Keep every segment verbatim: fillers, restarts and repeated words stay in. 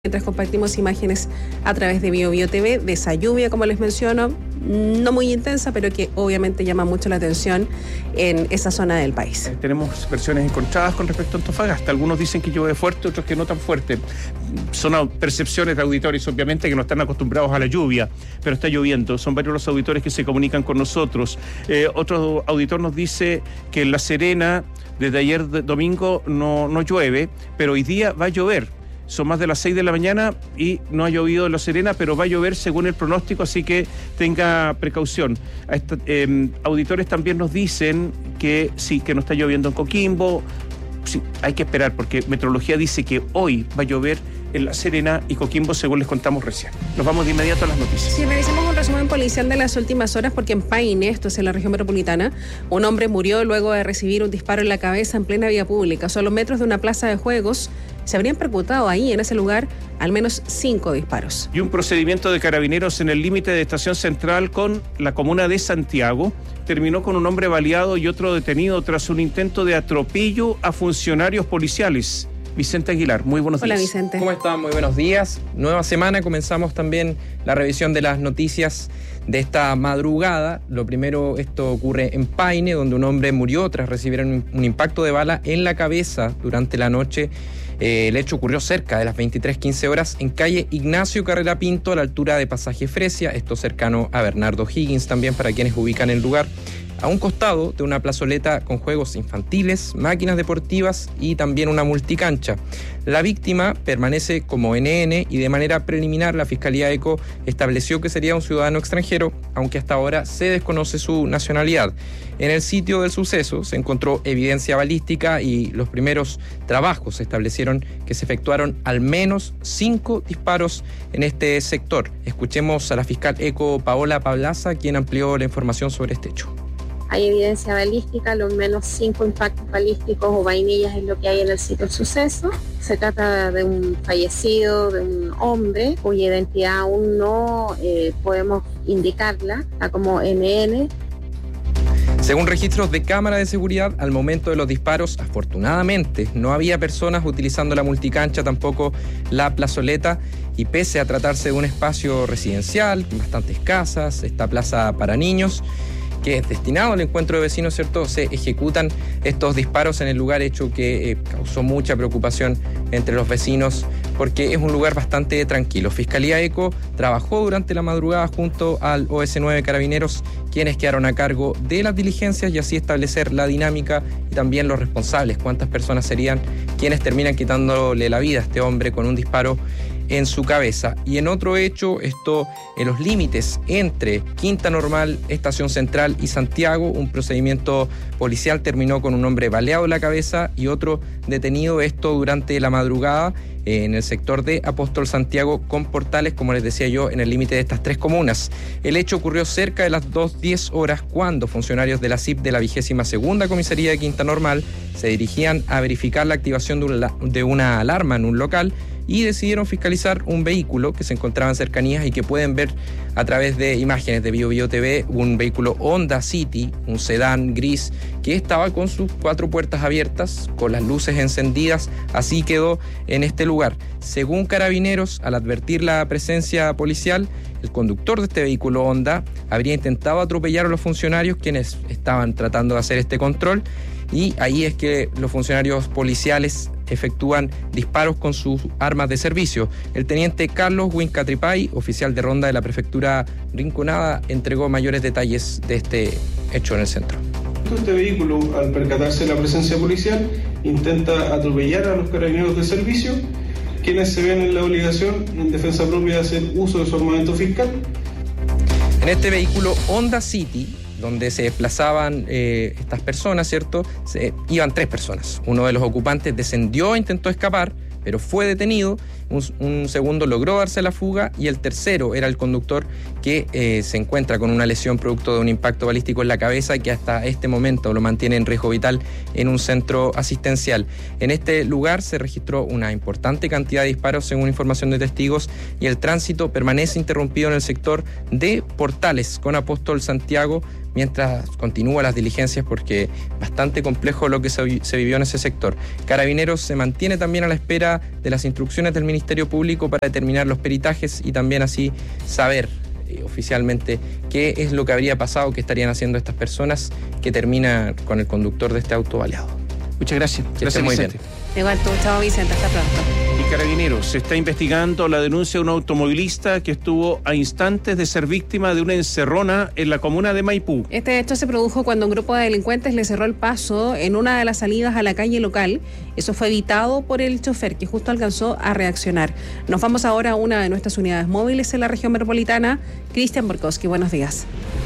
Mientras compartimos imágenes a través de Bio Bio T V de esa lluvia, como les menciono, no muy intensa, pero que obviamente llama mucho la atención en esa zona del país. Eh, tenemos versiones encontradas con respecto a Antofagasta. Algunos dicen que llueve fuerte, otros que no tan fuerte. Son percepciones de auditores, obviamente, que no están acostumbrados a la lluvia, pero está lloviendo. Son varios los auditores que se comunican con nosotros. Eh, otro auditor nos dice que en La Serena, desde ayer de domingo, no, no llueve, pero hoy día va a llover. Son más de las seis de la mañana y no ha llovido en La Serena, pero va a llover según el pronóstico, así que tenga precaución. A esta, eh, auditores también nos dicen que sí, que no está lloviendo en Coquimbo. Sí, hay que esperar porque Meteorología dice que hoy va a llover en La Serena y Coquimbo, según les contamos recién. Nos vamos de inmediato a las noticias. Sí, revisamos un resumen policial de las últimas horas porque en Paine, esto es en la región metropolitana, un hombre murió luego de recibir un disparo en la cabeza en plena vía pública. Solo metros de una plaza de juegos se habrían percutado ahí, en ese lugar, al menos cinco disparos. Y un procedimiento de carabineros en el límite de Estación Central con la comuna de Santiago terminó con un hombre baleado y otro detenido tras un intento de atropello a funcionarios policiales. Vicente Aguilar, muy buenos Hola, días. Hola, Vicente. ¿Cómo están? Muy buenos días. Nueva semana, comenzamos también la revisión de las noticias de esta madrugada. Lo primero, esto ocurre en Paine, donde un hombre murió tras recibir un, un impacto de bala en la cabeza durante la noche. Eh, el hecho ocurrió cerca de las veintitrés quince horas en calle Ignacio Carrera Pinto, a la altura de Pasaje Fresia, esto cercano a Bernardo Higgins también, para quienes ubican el lugar, a un costado de una plazoleta con juegos infantiles, máquinas deportivas y también una multicancha. La víctima permanece como N N y de manera preliminar la Fiscalía ECO estableció que sería un ciudadano extranjero, aunque hasta ahora se desconoce su nacionalidad. En el sitio del suceso se encontró evidencia balística y los primeros trabajos establecieron que se efectuaron al menos cinco disparos en este sector. Escuchemos a la fiscal ECO Paola Pablaza, quien amplió la información sobre este hecho. Hay evidencia balística, al menos cinco impactos balísticos o vainillas es lo que hay en el sitio del suceso. Se trata de un fallecido, de un hombre, cuya identidad aún no eh, podemos indicarla, está como N N. Según registros de cámara de seguridad, al momento de los disparos, afortunadamente, no había personas utilizando la multicancha, tampoco la plazoleta, y pese a tratarse de un espacio residencial, bastantes casas, esta plaza para niños, que es destinado al encuentro de vecinos, ¿cierto? Se ejecutan estos disparos en el lugar, hecho que eh, causó mucha preocupación entre los vecinos porque es un lugar bastante tranquilo. Fiscalía ECO trabajó durante la madrugada junto al O S nueve Carabineros, quienes quedaron a cargo de las diligencias y así establecer la dinámica y también los responsables, cuántas personas serían quienes terminan quitándole la vida a este hombre con un disparo en su cabeza. Y en otro hecho, esto en los límites entre Quinta Normal, Estación Central y Santiago, un procedimiento policial terminó con un hombre baleado en la cabeza y otro detenido, esto durante la madrugada eh, en el sector de Apóstol Santiago con Portales, como les decía yo, en el límite de estas tres comunas. El hecho ocurrió cerca de las dos diez horas cuando funcionarios de la C I P de la vigésima segunda Comisaría de Quinta Normal se dirigían a verificar la activación de una, de una alarma en un local y decidieron fiscalizar un vehículo que se encontraba en cercanías y que pueden ver a través de imágenes de Bio Bio T V, un vehículo Honda City, un sedán gris, que estaba con sus cuatro puertas abiertas, con las luces encendidas, así quedó en este lugar. Según Carabineros, al advertir la presencia policial, el conductor de este vehículo Honda habría intentado atropellar a los funcionarios quienes estaban tratando de hacer este control, y ahí es que los funcionarios policiales efectúan disparos con sus armas de servicio. El teniente Carlos Wincatripay, oficial de ronda de la prefectura Rinconada, entregó mayores detalles de este hecho en el centro. Este vehículo, al percatarse de la presencia policial, intenta atropellar a los carabineros de servicio, quienes se ven en la obligación, en defensa propia, de hacer uso de su armamento fiscal. En este vehículo Honda City, donde se desplazaban eh, estas personas, ¿cierto? Se, iban tres personas. Uno de los ocupantes descendió e intentó escapar, pero fue detenido. Un, un segundo logró darse la fuga y el tercero era el conductor que eh, se encuentra con una lesión producto de un impacto balístico en la cabeza que hasta este momento lo mantiene en riesgo vital en un centro asistencial. En este lugar se registró una importante cantidad de disparos según información de testigos y el tránsito permanece interrumpido en el sector de Portales con Apóstol Santiago mientras continúan las diligencias porque bastante complejo lo que se, se vivió en ese sector. Carabineros se mantiene también a la espera de las instrucciones del Ministerio Ministerio Público para determinar los peritajes y también así saber eh, oficialmente qué es lo que habría pasado, qué estarían haciendo estas personas, que termina con el conductor de este auto baleado. Muchas gracias. Que Gracias, muy Vicente. bien. Igual tú, chao Vicente, hasta pronto. Y Carabineros se está investigando la denuncia de un automovilista que estuvo a instantes de ser víctima de una encerrona en la comuna de Maipú. Este hecho se produjo cuando un grupo de delincuentes le cerró el paso en una de las salidas a la calle local. Eso fue evitado por el chofer, que justo alcanzó a reaccionar. Nos vamos ahora a una de nuestras unidades móviles en la región metropolitana. Cristian Borkowski, buenos días.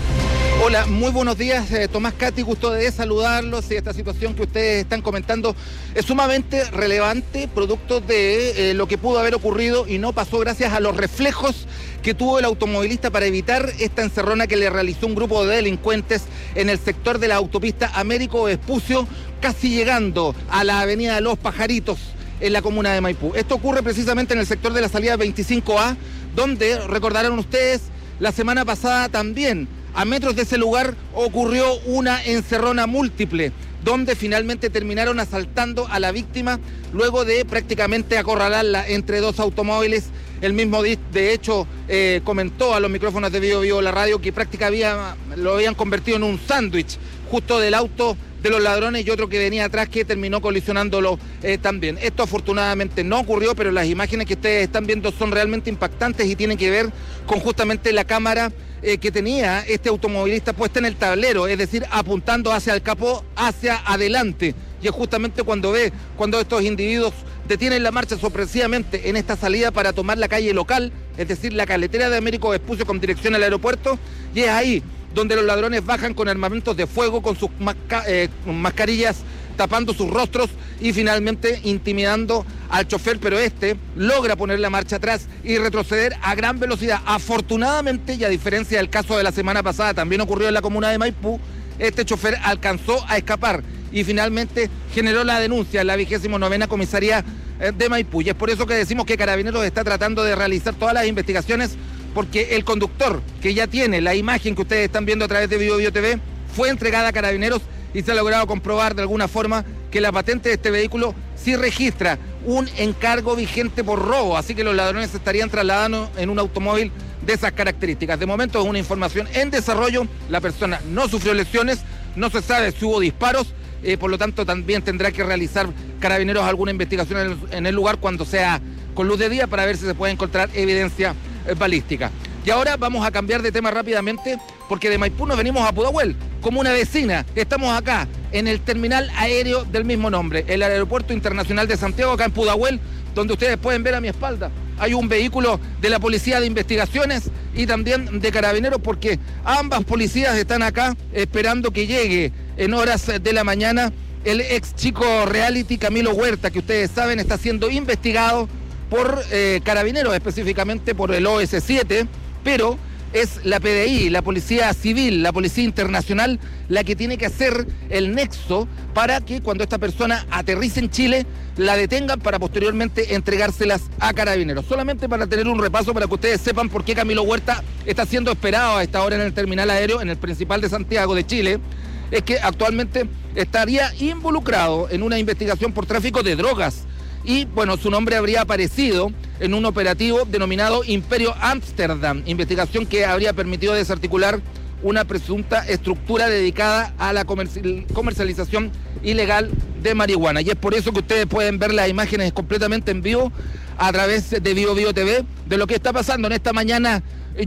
Hola, muy buenos días, eh, Tomás Cati, gusto de saludarlos. Y esta situación que ustedes están comentando es sumamente relevante, producto de eh, lo que pudo haber ocurrido y no pasó gracias a los reflejos que tuvo el automovilista para evitar esta encerrona que le realizó un grupo de delincuentes en el sector de la autopista Américo Vespucio, casi llegando a la avenida Los Pajaritos en la comuna de Maipú. Esto ocurre precisamente en el sector de la salida veinticinco A, donde, recordarán ustedes, la semana pasada también, a metros de ese lugar, ocurrió una encerrona múltiple, donde finalmente terminaron asaltando a la víctima luego de prácticamente acorralarla entre dos automóviles. El mismo, de hecho, eh, comentó a los micrófonos de Bio Bio la radio que prácticamente había, lo habían convertido en un sándwich, justo del auto de los ladrones y otro que venía atrás que terminó colisionándolo eh, también. Esto afortunadamente no ocurrió, pero las imágenes que ustedes están viendo son realmente impactantes y tienen que ver con justamente la cámara eh, que tenía este automovilista puesta en el tablero, es decir, apuntando hacia el capó, hacia adelante. Y es justamente cuando ve, cuando estos individuos detienen la marcha sorpresivamente en esta salida para tomar la calle local, es decir, la carretera de Américo Vespucio con dirección al aeropuerto, y es ahí donde los ladrones bajan con armamentos de fuego, con sus masca eh, mascarillas tapando sus rostros y finalmente intimidando al chofer, pero este logra poner la marcha atrás y retroceder a gran velocidad. Afortunadamente, y a diferencia del caso de la semana pasada, también ocurrió en la comuna de Maipú, este chofer alcanzó a escapar y finalmente generó la denuncia en la vigésima novena comisaría de Maipú. Y es por eso que decimos que Carabineros está tratando de realizar todas las investigaciones, porque el conductor, que ya tiene la imagen que ustedes están viendo a través de Bio Bio T V, fue entregada a Carabineros y se ha logrado comprobar de alguna forma que la patente de este vehículo sí registra un encargo vigente por robo, así que los ladrones se estarían trasladando en un automóvil de esas características. De momento es una información en desarrollo, la persona no sufrió lesiones, no se sabe si hubo disparos, eh, por lo tanto también tendrá que realizar Carabineros alguna investigación en el, en el lugar cuando sea con luz de día para ver si se puede encontrar evidencia balística. Y ahora vamos a cambiar de tema rápidamente, porque de Maipú nos venimos a Pudahuel, como una vecina. Estamos acá, en el terminal aéreo del mismo nombre, el Aeropuerto Internacional de Santiago, acá en Pudahuel, donde ustedes pueden ver a mi espalda. Hay un vehículo de la Policía de Investigaciones y también de Carabineros, porque ambas policías están acá esperando que llegue en horas de la mañana el ex chico reality Camilo Huerta, que ustedes saben está siendo investigado por eh, Carabineros, específicamente por el O S siete, pero es la P D I, la Policía Civil, la Policía Internacional, la que tiene que hacer el nexo para que cuando esta persona aterrice en Chile, la detengan para posteriormente entregárselas a Carabineros. Solamente para tener un repaso, para que ustedes sepan por qué Camilo Huerta está siendo esperado a esta hora en el terminal aéreo, en el principal de Santiago de Chile, es que actualmente estaría involucrado en una investigación por tráfico de drogas. Y bueno, su nombre habría aparecido en un operativo denominado Imperio Amsterdam, investigación que habría permitido desarticular una presunta estructura dedicada a la comercialización ilegal de marihuana. Y es por eso que ustedes pueden ver las imágenes completamente en vivo a través de Bio Bio T V de lo que está pasando en esta mañana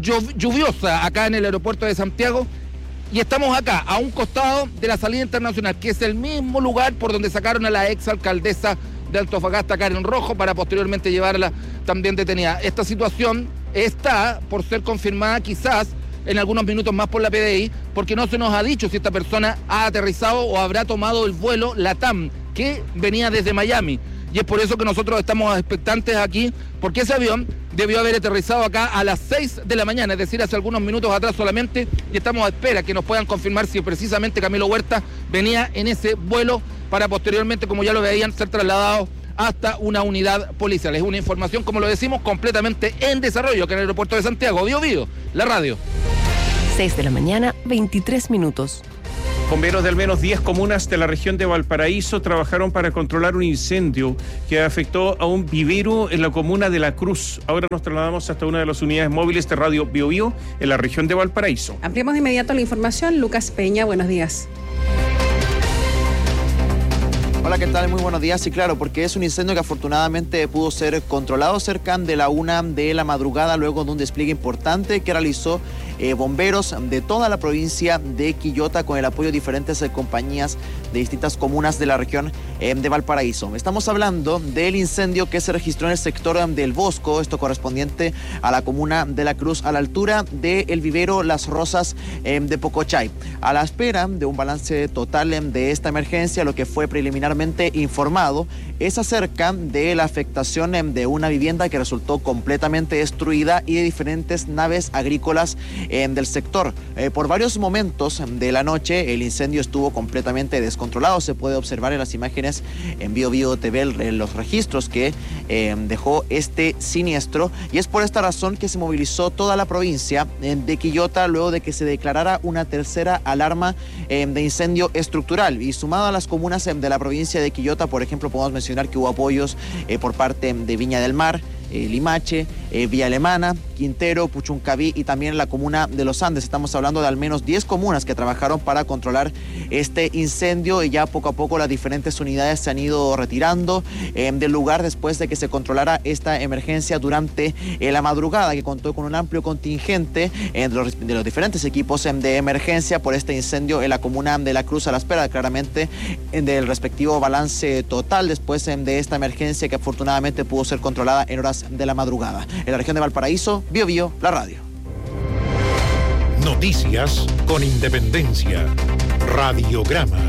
lluviosa acá en el aeropuerto de Santiago. Y estamos acá, a un costado de la salida internacional, que es el mismo lugar por donde sacaron a la exalcaldesa de Antofagasta, Karen Rojo, para posteriormente llevarla también detenida. Esta situación está por ser confirmada quizás en algunos minutos más por la P D I, porque no se nos ha dicho si esta persona ha aterrizado o habrá tomado el vuelo LATAM, que venía desde Miami. Y es por eso que nosotros estamos expectantes aquí, porque ese avión debió haber aterrizado acá a las seis de la mañana, es decir, hace algunos minutos atrás solamente, y estamos a espera que nos puedan confirmar si precisamente Camilo Huerta venía en ese vuelo para posteriormente, como ya lo veían, ser trasladado hasta una unidad policial. Es una información, como lo decimos, completamente en desarrollo acá en el aeropuerto de Santiago. Bio Bio, la radio. seis de la mañana, veintitrés minutos. Bomberos de al menos diez comunas de la región de Valparaíso trabajaron para controlar un incendio que afectó a un vivero en la comuna de La Cruz. Ahora nos trasladamos hasta una de las unidades móviles de Radio Bio Bio en la región de Valparaíso. Ampliamos de inmediato la información. Lucas Peña, buenos días. Hola, ¿qué tal? Muy buenos días. Sí, claro, porque es un incendio que afortunadamente pudo ser controlado cerca de la una de la madrugada luego de un despliegue importante que realizó eh, bomberos de toda la provincia de Quillota con el apoyo de diferentes eh, compañías de distintas comunas de la región eh, de Valparaíso. Estamos hablando del incendio que se registró en el sector del Bosco, esto correspondiente a la comuna de La Cruz, a la altura del vivero Las Rosas eh, de Pocochay. A la espera de un balance total eh, de esta emergencia, lo que fue preliminarmente informado es acerca de la afectación eh, de una vivienda que resultó completamente destruida y de diferentes naves agrícolas eh, del sector. Eh, por varios momentos de la noche el incendio estuvo completamente descontrolado. Se puede observar en las imágenes en Bio Bio T V en los registros que eh, dejó este siniestro, y es por esta razón que se movilizó toda la provincia eh, de Quillota luego de que se declarara una tercera alarma eh, de incendio estructural. Y sumado a las comunas eh, de la provincia de Quillota, por ejemplo, podemos mencionar que hubo apoyos eh, por parte de Viña del Mar, Eh, Limache, eh, Villa Alemana, Quintero, Puchuncaví y también la comuna de Los Andes. Estamos hablando de al menos diez comunas que trabajaron para controlar este incendio, y ya poco a poco las diferentes unidades se han ido retirando eh, del lugar después de que se controlara esta emergencia durante eh, la madrugada, que contó con un amplio contingente eh, de, los, de los diferentes equipos eh, de emergencia por este incendio en la comuna de La Cruz, a la espera claramente eh, del respectivo balance total después eh, de esta emergencia que afortunadamente pudo ser controlada en horas de la madrugada. En la región de Valparaíso, Bio Bio, la radio. Noticias con independencia. Radiograma.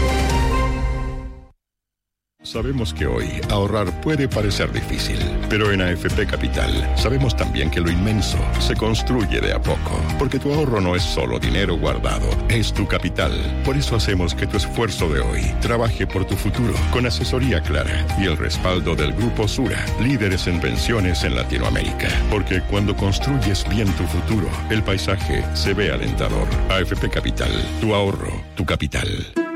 Sabemos que hoy ahorrar puede parecer difícil, pero en A F P Capital sabemos también que lo inmenso se construye de a poco, porque tu ahorro no es solo dinero guardado, es tu capital. Por eso hacemos que tu esfuerzo de hoy trabaje por tu futuro, con asesoría clara y el respaldo del Grupo Sura, líderes en pensiones en Latinoamérica. Porque cuando construyes bien tu futuro, el paisaje se ve alentador. A F P Capital, tu ahorro, tu capital.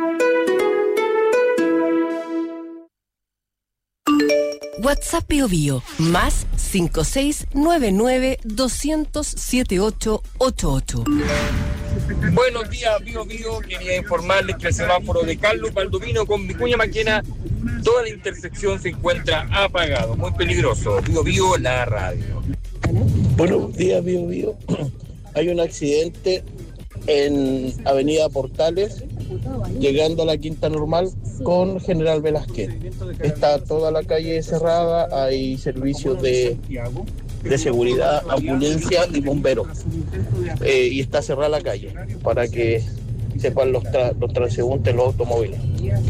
WhatsApp Bio Bio, más cinco seis nueve nueve dos cero cero siete ocho ocho ocho. Buenos días, Bio Bio. Quería informarles que el semáforo de Carlos Baldovino con Vicuña Maquena, toda la intersección se encuentra apagado, muy peligroso. Bio Bio, la radio. Buenos días, Bio Bio. Hay un accidente en Avenida Portales, llegando a la Quinta Normal con General Velázquez. Está toda la calle cerrada, hay servicios de, de seguridad, ambulancia y bomberos. Eh, y está cerrada la calle para que sepan los, tra- los transeúntes, los automóviles.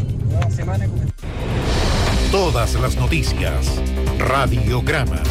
Todas las noticias. Radiograma.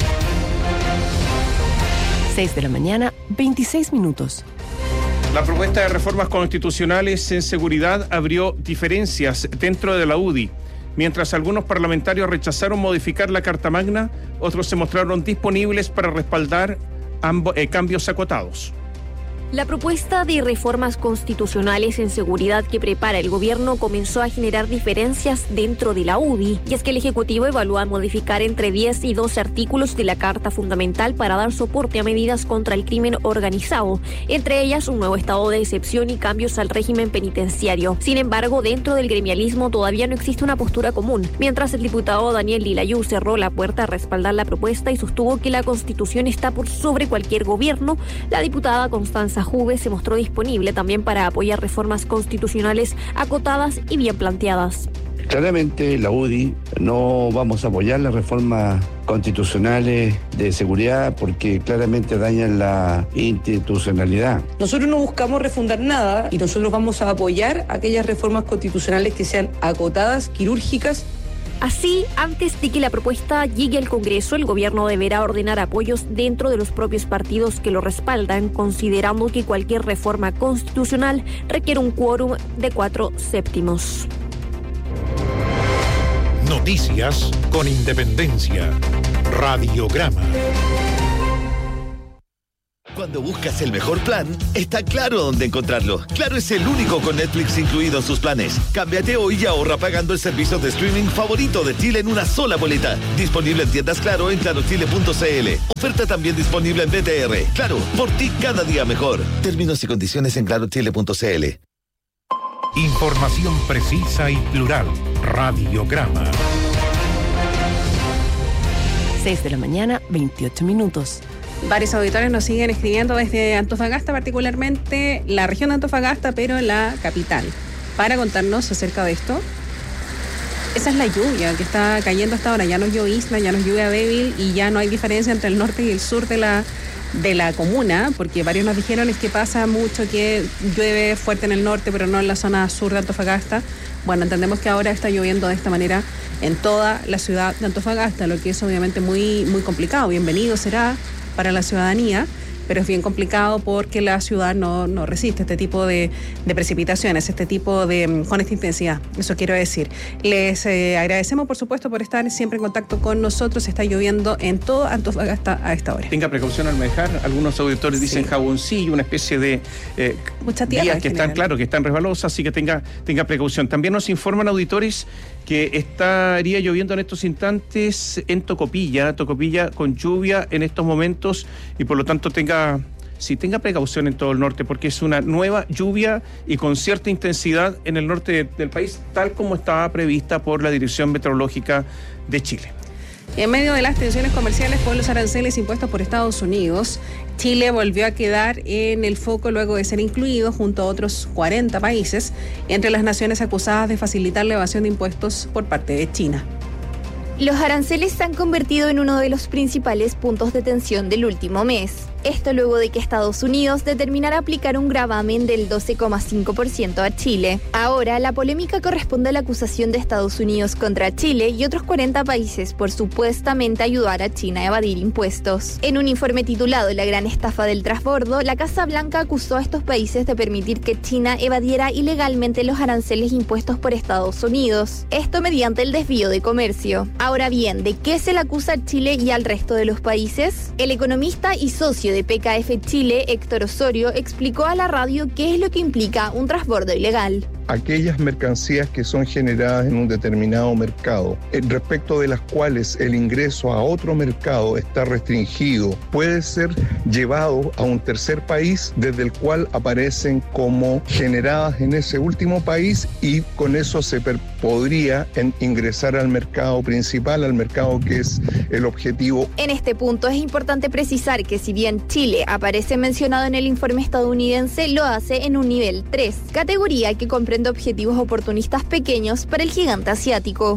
seis de la mañana, veintiséis minutos. La propuesta de reformas constitucionales en seguridad abrió diferencias dentro de la U D I. Mientras algunos parlamentarios rechazaron modificar la Carta Magna, otros se mostraron disponibles para respaldar ambos eh, cambios acotados. La propuesta de reformas constitucionales en seguridad que prepara el gobierno comenzó a generar diferencias dentro de la U D I, y es que el Ejecutivo evalúa modificar entre diez y doce artículos de la Carta Fundamental para dar soporte a medidas contra el crimen organizado, entre ellas un nuevo estado de excepción y cambios al régimen penitenciario. Sin embargo, dentro del gremialismo todavía no existe una postura común, mientras el diputado Daniel Lilayú cerró la puerta a respaldar la propuesta y sostuvo que la Constitución está por sobre cualquier gobierno. La diputada Constanza Juve se mostró disponible también para apoyar reformas constitucionales acotadas y bien planteadas. Claramente la U D I no vamos a apoyar las reformas constitucionales de seguridad porque claramente dañan la institucionalidad. Nosotros no buscamos refundar nada y nosotros vamos a apoyar aquellas reformas constitucionales que sean acotadas, quirúrgicas. Así, antes de que la propuesta llegue al Congreso, el gobierno deberá ordenar apoyos dentro de los propios partidos que lo respaldan, considerando que cualquier reforma constitucional requiere un quórum de cuatro séptimos. Noticias con independencia. Radiograma. Cuando buscas el mejor plan, está claro dónde encontrarlo. Claro es el único con Netflix incluido en sus planes. Cámbiate hoy y ahorra pagando el servicio de streaming favorito de Chile en una sola boleta. Disponible en tiendas Claro en claro chile punto c l. Oferta también disponible en B T R. Claro, por ti cada día mejor. Términos y condiciones en claro chile punto c l. Información precisa y plural. Radiograma. seis de la mañana, veintiocho minutos. Varios auditores nos siguen escribiendo desde Antofagasta, particularmente la región de Antofagasta, pero la capital, para contarnos acerca de esto. Esa es la lluvia que está cayendo hasta ahora. Ya no es llovizna, ya no es lluvia débil y ya no hay diferencia entre el norte y el sur de la, de la comuna, porque varios nos dijeron es que pasa mucho que llueve fuerte en el norte, pero no en la zona sur de Antofagasta. Bueno, entendemos que ahora está lloviendo de esta manera en toda la ciudad de Antofagasta, lo que es obviamente muy, muy complicado. Bienvenido será para la ciudadanía, pero es bien complicado porque la ciudad no, no resiste este tipo de, de precipitaciones, este tipo de, con esta intensidad, eso quiero decir. Les eh, agradecemos, por supuesto, por estar siempre en contacto con nosotros. Está lloviendo en todo Antofagasta a esta hora. Tenga precaución al manejar. Algunos auditores dicen sí. jaboncillo, una especie de eh, Mucha tierra vías que están, claro, que están resbalosas, así que tenga, tenga precaución. También nos informan auditores que estaría lloviendo en estos instantes en Tocopilla, Tocopilla con lluvia en estos momentos y por lo tanto tenga, sí, tenga precaución en todo el norte porque es una nueva lluvia y con cierta intensidad en el norte del país, tal como estaba prevista por la Dirección Meteorológica de Chile. En medio de las tensiones comerciales por los aranceles impuestos por Estados Unidos, Chile volvió a quedar en el foco luego de ser incluido junto a otros cuarenta países entre las naciones acusadas de facilitar la evasión de impuestos por parte de China. Los aranceles se han convertido en uno de los principales puntos de tensión del último mes. Esto luego de que Estados Unidos determinara aplicar un gravamen del doce coma cinco por ciento a Chile. Ahora, la polémica corresponde a la acusación de Estados Unidos contra Chile y otros cuarenta países por supuestamente ayudar a China a evadir impuestos. En un informe titulado La gran estafa del transbordo, la Casa Blanca acusó a estos países de permitir que China evadiera ilegalmente los aranceles impuestos por Estados Unidos. Esto mediante el desvío de comercio. Ahora bien, ¿de qué se le acusa a Chile y al resto de los países? El economista y socio de P K F Chile, Héctor Osorio, explicó a la radio qué es lo que implica un transbordo ilegal. Aquellas mercancías que son generadas en un determinado mercado, respecto de las cuales el ingreso a otro mercado está restringido, puede ser llevado a un tercer país desde el cual aparecen como generadas en ese último país y con eso se podría en ingresar al mercado principal, al mercado que es el objetivo. En este punto es importante precisar que si bien Chile aparece mencionado en el informe estadounidense, lo hace en un nivel tres, categoría que comprende objetivos oportunistas pequeños para el gigante asiático.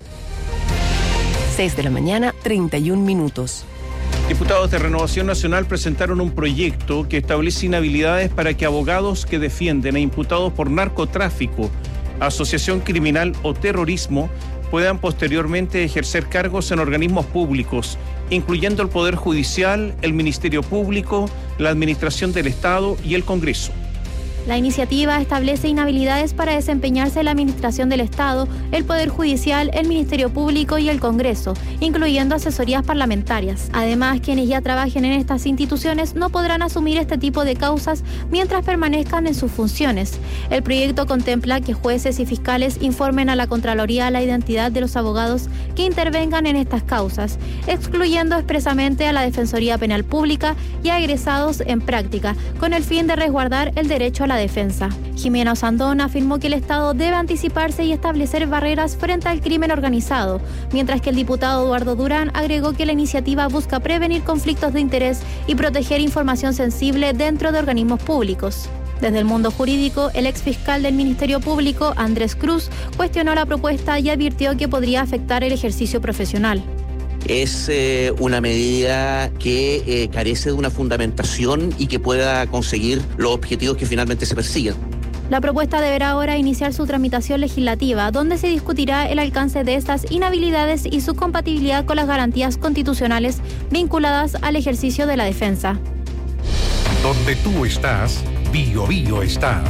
seis de la mañana, treinta y un minutos. Diputados de Renovación Nacional presentaron un proyecto que establece inhabilidades para que abogados que defienden a imputados por narcotráfico, asociación criminal o terrorismo puedan posteriormente ejercer cargos en organismos públicos, incluyendo el Poder Judicial, el Ministerio Público, la Administración del Estado y el Congreso. La iniciativa establece inhabilidades para desempeñarse en la Administración del Estado, el Poder Judicial, el Ministerio Público y el Congreso, incluyendo asesorías parlamentarias. Además, quienes ya trabajen en estas instituciones no podrán asumir este tipo de causas mientras permanezcan en sus funciones. El proyecto contempla que jueces y fiscales informen a la Contraloría la identidad de los abogados que intervengan en estas causas, excluyendo expresamente a la Defensoría Penal Pública y a egresados en práctica, con el fin de resguardar el derecho a la defensa. Jimena Osandón afirmó que el Estado debe anticiparse y establecer barreras frente al crimen organizado, mientras que el diputado Eduardo Durán agregó que la iniciativa busca prevenir conflictos de interés y proteger información sensible dentro de organismos públicos. Desde el mundo jurídico, el exfiscal del Ministerio Público, Andrés Cruz, cuestionó la propuesta y advirtió que podría afectar el ejercicio profesional. Es eh, una medida que eh, carece de una fundamentación y que pueda conseguir los objetivos que finalmente se persiguen. La propuesta deberá ahora iniciar su tramitación legislativa, donde se discutirá el alcance de estas inhabilidades y su compatibilidad con las garantías constitucionales vinculadas al ejercicio de la defensa. Donde tú estás, Bio Bio está.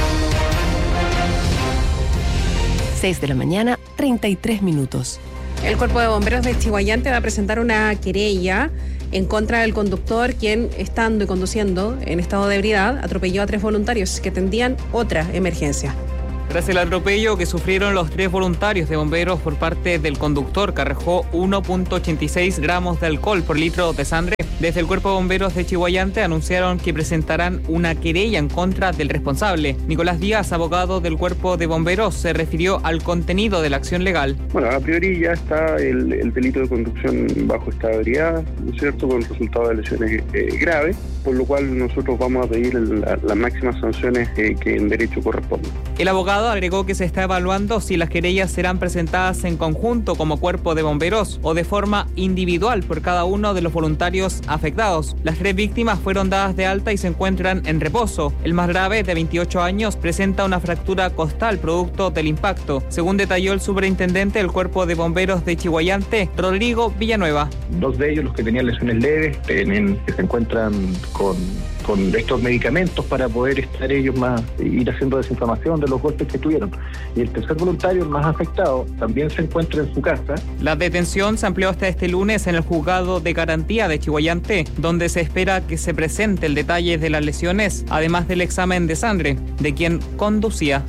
seis de la mañana, treinta y tres minutos. El Cuerpo de Bomberos de Chihuayante va a presentar una querella en contra del conductor, quien, estando y conduciendo en estado de ebriedad, atropelló a tres voluntarios que atendían otra emergencia. Tras el atropello que sufrieron los tres voluntarios de bomberos por parte del conductor, que arrojó uno punto ochenta y seis gramos de alcohol por litro de sangre, desde el Cuerpo de Bomberos de Chiguayante anunciaron que presentarán una querella en contra del responsable. Nicolás Díaz, abogado del Cuerpo de Bomberos, se refirió al contenido de la acción legal. Bueno, a priori ya está el, el delito de conducción bajo estado de ebriedad, ¿no es cierto?, con resultado de lesiones eh, graves, por lo cual nosotros vamos a pedir las la máximas sanciones eh, que en derecho corresponden. El abogado agregó que se está evaluando si las querellas serán presentadas en conjunto como Cuerpo de Bomberos o de forma individual por cada uno de los voluntarios afectados. Las tres víctimas fueron dadas de alta y se encuentran en reposo. El más grave, de veintiocho años, presenta una fractura costal producto del impacto, según detalló el superintendente del Cuerpo de Bomberos de Chiguayante, Rodrigo Villanueva. Dos de ellos, los que tenían lesiones leves, tienen, que se encuentran con, con estos medicamentos para poder estar ellos más, ir haciendo desinflamación de los golpes que tuvieron. Y el tercer voluntario, el más afectado, también se encuentra en su casa. La detención se amplió hasta este lunes en el juzgado de garantía de Chiguayante, donde se espera que se presente el detalle de las lesiones, además del examen de sangre de quien conducía.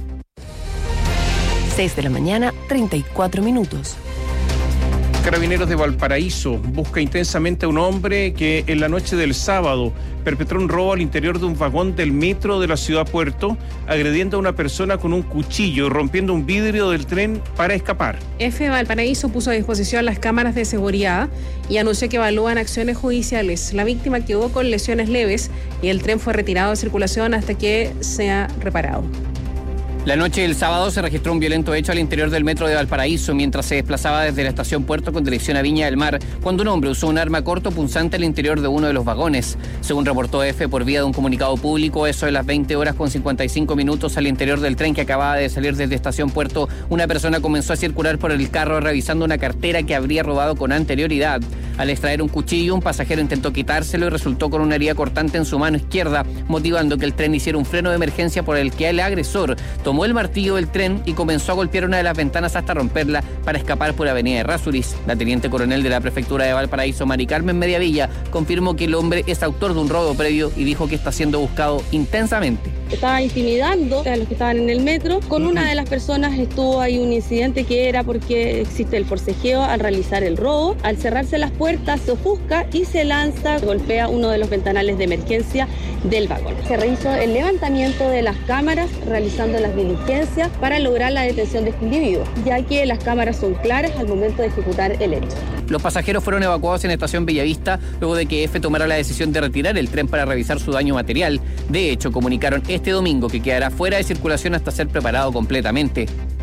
seis de la mañana, treinta y cuatro minutos. Carabineros de Valparaíso busca intensamente a un hombre que en la noche del sábado perpetró un robo al interior de un vagón del metro de la ciudad Puerto, agrediendo a una persona con un cuchillo y rompiendo un vidrio del tren para escapar. F. Valparaíso puso a disposición las cámaras de seguridad y anunció que evalúan acciones judiciales. La víctima quedó con lesiones leves y el tren fue retirado de circulación hasta que sea reparado. La noche del sábado se registró un violento hecho al interior del metro de Valparaíso mientras se desplazaba desde la estación Puerto con dirección a Viña del Mar, cuando un hombre usó un arma corto punzante al interior de uno de los vagones. Según reportó F por vía de un comunicado público, eso de las veinte horas con cincuenta y cinco minutos al interior del tren que acababa de salir desde estación Puerto, una persona comenzó a circular por el carro revisando una cartera que habría robado con anterioridad. Al extraer un cuchillo, un pasajero intentó quitárselo y resultó con una herida cortante en su mano izquierda, motivando que el tren hiciera un freno de emergencia por el que el agresor tomó el martillo del tren y comenzó a golpear una de las ventanas hasta romperla para escapar por Avenida Errázuriz. La teniente coronel de la prefectura de Valparaíso, Mari Carmen Mediavilla, confirmó que el hombre es autor de un robo previo y dijo que está siendo buscado intensamente. Estaba intimidando a los que estaban en el metro. Con una de las personas estuvo ahí un incidente que era porque existe el forcejeo al realizar el robo. Al cerrarse las puertas se ofusca y se lanza, golpea uno de los ventanales de emergencia del vagón. Se realizó el levantamiento de las cámaras realizando las diligencias para lograr la detención de este individuo, ya que las cámaras son claras al momento de ejecutar el hecho. Los pasajeros fueron evacuados en estación Bellavista luego de que F tomara la decisión de retirar el tren para revisar su daño material. De hecho, comunicaron este domingo que quedará fuera de circulación hasta ser preparado completamente.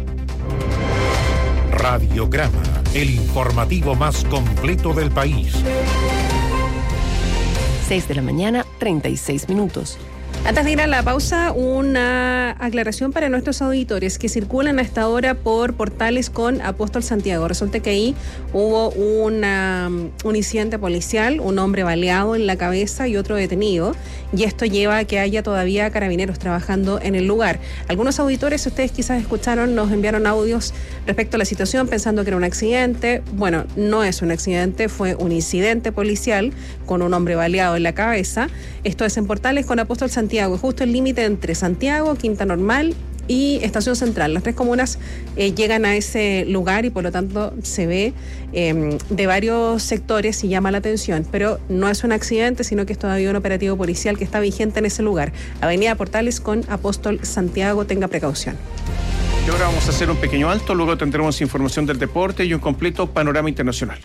Radiograma, el informativo más completo del país. seis de la mañana, treinta y seis minutos. Antes de ir a la pausa, una aclaración para nuestros auditores que circulan a esta hora por portales con Apóstol Santiago. Resulta que ahí hubo una, un incidente policial, un hombre baleado en la cabeza y otro detenido, y esto lleva a que haya todavía carabineros trabajando en el lugar. Algunos auditores, si ustedes quizás escucharon, nos enviaron audios respecto a la situación pensando que era un accidente. Bueno, no es un accidente, fue un incidente policial con un hombre baleado en la cabeza. Esto es en portales con Apóstol Santiago, justo el límite entre Santiago, Quinta Normal y Estación Central. Las tres comunas eh, llegan a ese lugar y por lo tanto se ve eh, de varios sectores y llama la atención, pero no es un accidente, sino que es todavía un operativo policial que está vigente en ese lugar. Avenida Portales con Apóstol Santiago, tenga precaución. Y ahora vamos a hacer un pequeño alto, luego tendremos información del deporte y un completo panorama internacional.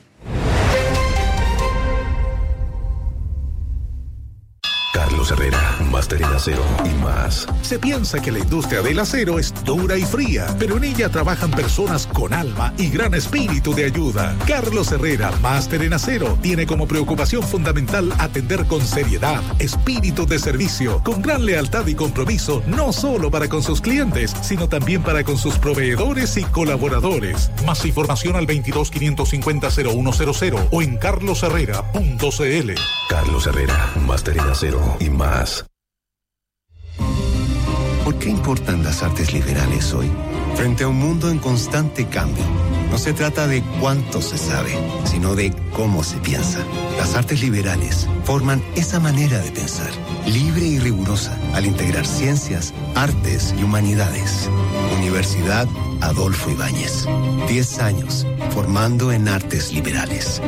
Carlos Herrera, Máster en Acero y más. Se piensa que la industria del acero es dura y fría, pero en ella trabajan personas con alma y gran espíritu de ayuda. Carlos Herrera, Máster en Acero, tiene como preocupación fundamental atender con seriedad, espíritu de servicio, con gran lealtad y compromiso, no solo para con sus clientes, sino también para con sus proveedores y colaboradores. Más información al veintidós quinientos cincuenta cero uno cero cero o en carlos herrera punto c l. Carlos Herrera, Máster en Acero y más. ¿Por qué importan las artes liberales hoy? Frente a un mundo en constante cambio, No se trata de cuánto se sabe, sino de cómo se piensa. Las artes liberales forman esa manera de pensar, libre y rigurosa, al integrar ciencias, artes y humanidades. Universidad Adolfo Ibáñez. Diez años formando en artes liberales.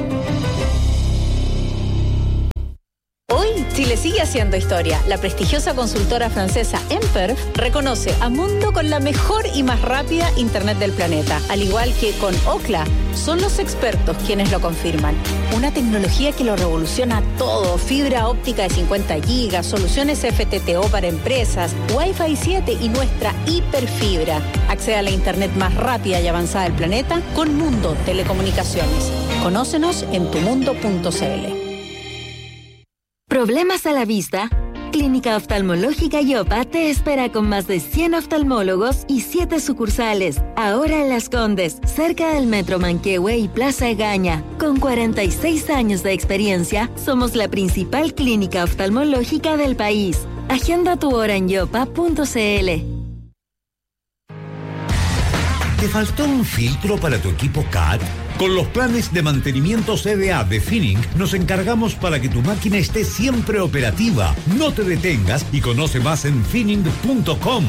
Hoy, Chile sigue haciendo historia. La prestigiosa consultora francesa Emperf reconoce a Mundo con la mejor y más rápida Internet del planeta. Al igual que con Ookla, son los expertos quienes lo confirman. Una tecnología que lo revoluciona todo. Fibra óptica de cincuenta gigas, soluciones F T T O para empresas, Wi-Fi siete y nuestra hiperfibra. Accede a la Internet más rápida y avanzada del planeta con Mundo Telecomunicaciones. Conócenos en tumundo punto c l. ¿Problemas a la vista? Clínica Oftalmológica Yopa te espera con más de cien oftalmólogos y siete sucursales. Ahora en Las Condes, cerca del Metro Manquehue y Plaza Egaña. Con cuarenta y seis años de experiencia, somos la principal clínica oftalmológica del país. Agenda tu hora en yopa punto c l. ¿Te faltó un filtro para tu equipo C A T? Con los planes de mantenimiento C D A de Finning nos encargamos para que tu máquina esté siempre operativa. No te detengas y conoce más en finning punto com.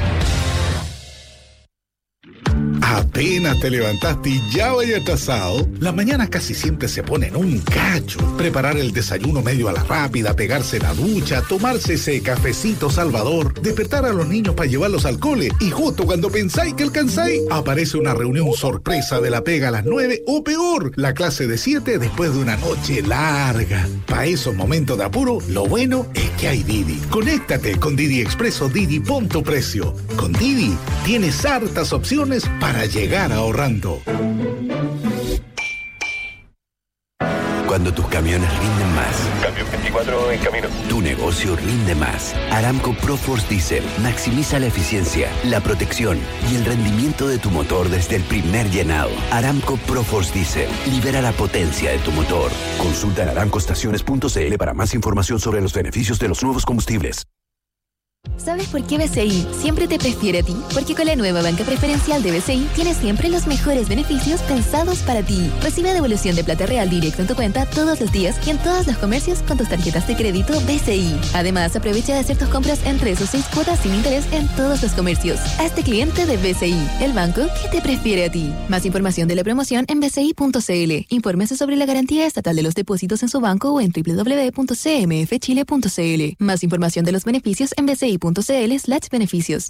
Apenas te levantaste y ya vaya atrasado. Las mañanas casi siempre se ponen un cacho. Preparar el desayuno medio a la rápida, pegarse la ducha, tomarse ese cafecito salvador, despertar a los niños para llevarlos al cole y justo cuando pensáis que alcanzáis, aparece una reunión sorpresa de la pega a las nueve o peor, la clase de siete después de una noche larga. Para esos momentos de apuro, lo bueno es que hay Didi. Conéctate con Didi Expreso Didi Punto Precio. Con Didi tienes hartas opciones para llegar ahorrando. Cuando tus camiones rinden más. Cambio veinticuatro en camino. Tu negocio rinde más. Aramco ProForce Diesel maximiza la eficiencia, la protección y el rendimiento de tu motor desde el primer llenado. Aramco ProForce Diesel libera la potencia de tu motor. Consulta en aramco estaciones punto c l para más información sobre los beneficios de los nuevos combustibles. ¿Sabes por qué B C I siempre te prefiere a ti? Porque con la nueva banca preferencial de B C I tienes siempre los mejores beneficios pensados para ti. Recibe devolución de plata real directo en tu cuenta todos los días y en todos los comercios con tus tarjetas de crédito B C I. Además, aprovecha de hacer tus compras en tres o seis cuotas sin interés en todos los comercios. Hazte cliente de B C I, el banco que te prefiere a ti. Más información de la promoción en b c i punto c l. Infórmese sobre la garantía estatal de los depósitos en su banco o en w w w punto c m f chile punto c l. Más información de los beneficios en b c i punto c l slash beneficios.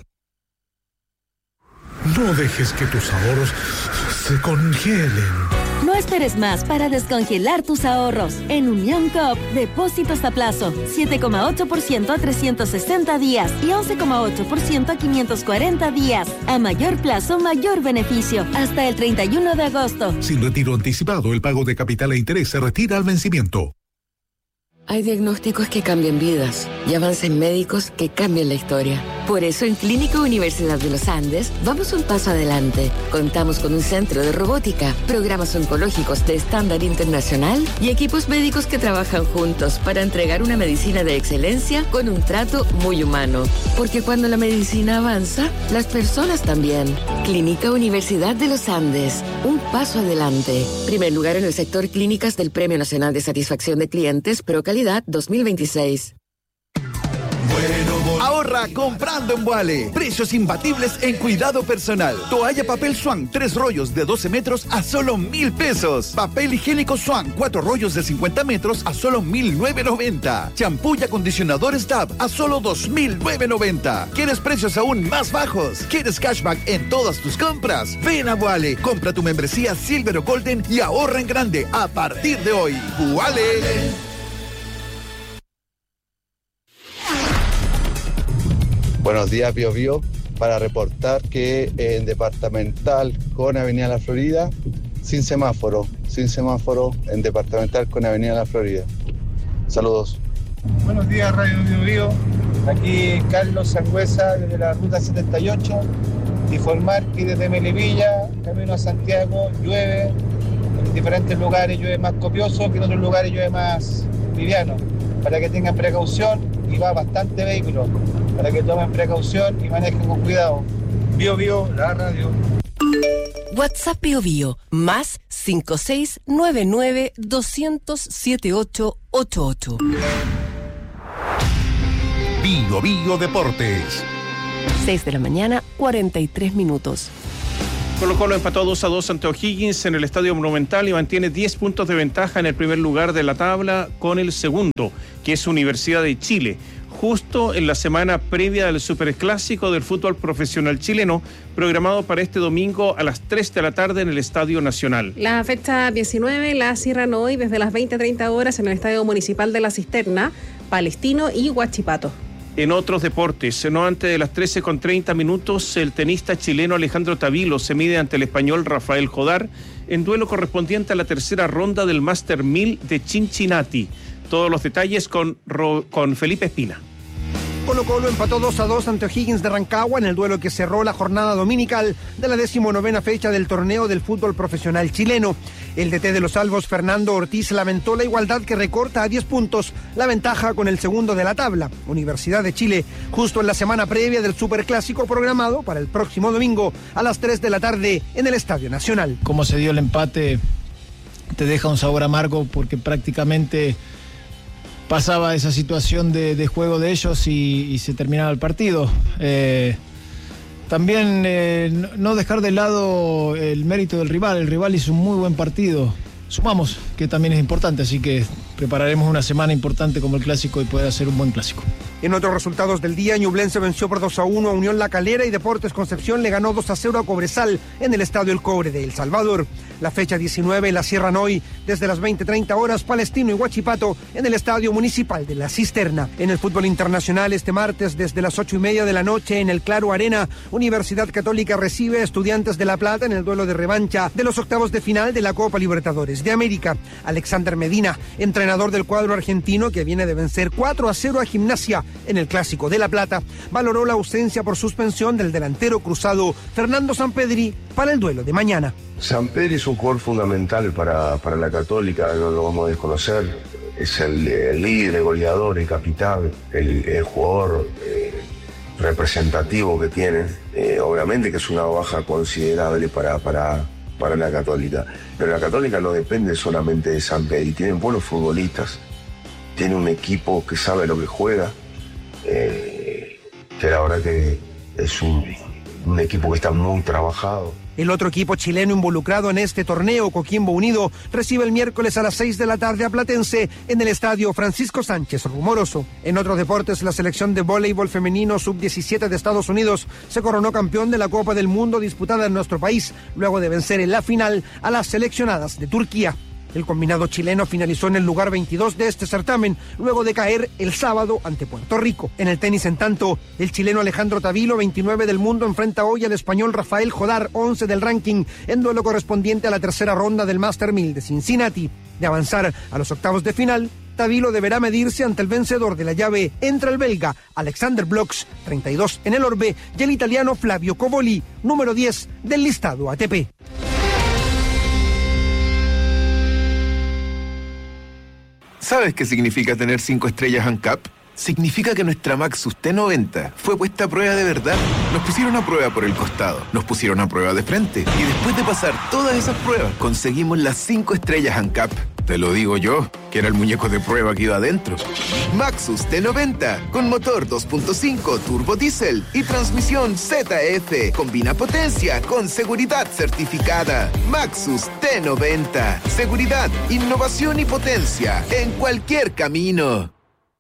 No dejes que tus ahorros se congelen. No esperes más para descongelar tus ahorros. En Unión Coop, depósitos a plazo, siete coma ocho por ciento a trescientos sesenta días y once coma ocho por ciento a quinientos cuarenta días. A mayor plazo, mayor beneficio. Hasta el treinta y uno de agosto. Sin retiro anticipado, el pago de capital e interés se retira al vencimiento. Hay diagnósticos que cambian vidas y avances médicos que cambian la historia. Por eso en Clínica Universidad de los Andes vamos un paso adelante. Contamos con un centro de robótica, programas oncológicos de estándar internacional y equipos médicos que trabajan juntos para entregar una medicina de excelencia con un trato muy humano. Porque cuando la medicina avanza, las personas también. Clínica Universidad de los Andes, un paso adelante. Primer lugar en el sector clínicas del Premio Nacional de Satisfacción de Clientes Pro Calidad dos mil veintiséis. Ahorra comprando en Wale. Precios imbatibles en cuidado personal. Toalla papel Swan, tres rollos de doce metros a solo mil pesos. Papel higiénico Swan, cuatro rollos de cincuenta metros a solo mil novecientos noventa. Champú y acondicionadores Dab a solo dos mil novecientos noventa. ¿Quieres precios aún más bajos? ¿Quieres cashback en todas tus compras? Ven a Wale, compra tu membresía Silver o Golden y ahorra en grande a partir de hoy. Wale. Buenos días, Pío Pío, para reportar que en Departamental con Avenida La Florida, sin semáforo, sin semáforo en Departamental con Avenida La Florida. Saludos. Buenos días, Radio Pío Pío. Aquí Carlos Sangüesa desde la Ruta setenta y ocho. Informar que desde Melipilla, camino a Santiago, llueve. En diferentes lugares llueve más copioso, que en otros lugares llueve más liviano. Para que tengan precaución, y va bastante vehículo. Para que tomen precaución y manejen con cuidado. Bio Bio, la radio. WhatsApp Bio Bio, más cinco seis nueve nueve dos cero cero siete ocho ocho ocho. Bio Bio Deportes. seis de la mañana, cuarenta y tres minutos. Colo Colo empató dos a dos ante O'Higgins en el Estadio Monumental y mantiene diez puntos de ventaja en el primer lugar de la tabla con el segundo, que es Universidad de Chile. Justo en la semana previa del Superclásico del fútbol profesional chileno, programado para este domingo a las tres de la tarde en el Estadio Nacional. La fecha diecinueve la cierran hoy desde las veinte treinta horas en el Estadio Municipal de La Cisterna, Palestino y Huachipato. En otros deportes, no antes de las trece con treinta minutos, el tenista chileno Alejandro Tavilo se mide ante el español Rafael Jodar en duelo correspondiente a la tercera ronda del Master mil de Cincinnati. Todos los detalles con, con Felipe Espina. Colo Colo empató dos a dos ante O'Higgins de Rancagua en el duelo que cerró la jornada dominical de la decimonovena fecha del torneo del fútbol profesional chileno. El D T de los Albos, Fernando Ortiz, lamentó la igualdad que recorta a diez puntos la ventaja con el segundo de la tabla, Universidad de Chile, justo en la semana previa del Superclásico programado para el próximo domingo a las tres de la tarde en el Estadio Nacional. Como se dio el empate, te deja un sabor amargo porque prácticamente pasaba esa situación de, de juego de ellos y, y se terminaba el partido. Eh, también eh, no dejar de lado el mérito del rival. El rival hizo un muy buen partido. Sumamos, que también es importante, así que prepararemos una semana importante como el Clásico y poder hacer un buen Clásico. En otros resultados del día, Ñublense venció por dos a uno a Unión La Calera y Deportes Concepción le ganó dos a cero a Cobresal en el Estadio El Cobre de El Salvador. La fecha diecinueve la cierran hoy desde las veinte treinta horas Palestino y Huachipato en el Estadio Municipal de La Cisterna. En el fútbol internacional este martes desde las ocho y media de la noche en el Claro Arena, Universidad Católica recibe a Estudiantes de La Plata en el duelo de revancha de los octavos de final de la Copa Libertadores de América. Alexander Medina, entrenador del cuadro argentino que viene de vencer cuatro a cero a Gimnasia en el Clásico de La Plata, valoró la ausencia por suspensión del delantero cruzado Fernando Sampedri para el duelo de mañana. Sampedri es un jugador fundamental para, para la Católica, no lo vamos a desconocer. Es el, el líder, el goleador, el capitán, el, el jugador eh, representativo que tiene. Eh, obviamente que es una baja considerable para, para, para la Católica, pero la Católica no depende solamente de Sampedri, tienen buenos futbolistas, tiene un equipo que sabe lo que juega, eh, que la verdad que es un, un equipo que está muy trabajado. El otro equipo chileno involucrado en este torneo, Coquimbo Unido, recibe el miércoles a las seis de la tarde a Platense en el Estadio Francisco Sánchez Rumoroso. En otros deportes, la selección de voleibol femenino sub diecisiete de Estados Unidos se coronó campeón de la Copa del Mundo disputada en nuestro país, luego de vencer en la final a las seleccionadas de Turquía. El combinado chileno finalizó en el lugar veintidós de este certamen, luego de caer el sábado ante Puerto Rico. En el tenis, en tanto, el chileno Alejandro Tavilo, veintinueve del mundo, enfrenta hoy al español Rafael Jodar, once del ranking, en duelo correspondiente a la tercera ronda del Master mil de Cincinnati. De avanzar a los octavos de final, Tavilo deberá medirse ante el vencedor de la llave entre el belga Alexander Bloch, treinta y dos en el orbe, y el italiano Flavio Covoli, número diez del listado A T P. ¿Sabes qué significa tener cinco estrellas ANCAP? Significa que nuestra Maxus T noventa fue puesta a prueba de verdad. Nos pusieron a prueba por el costado, nos pusieron a prueba de frente y después de pasar todas esas pruebas conseguimos las cinco estrellas ANCAP. Te lo digo yo, que era el muñeco de prueba que iba adentro. Maxus T noventa, con motor dos punto cinco turbo diésel y transmisión Z F. Combina potencia con seguridad certificada. Maxus T noventa. Seguridad, innovación y potencia en cualquier camino.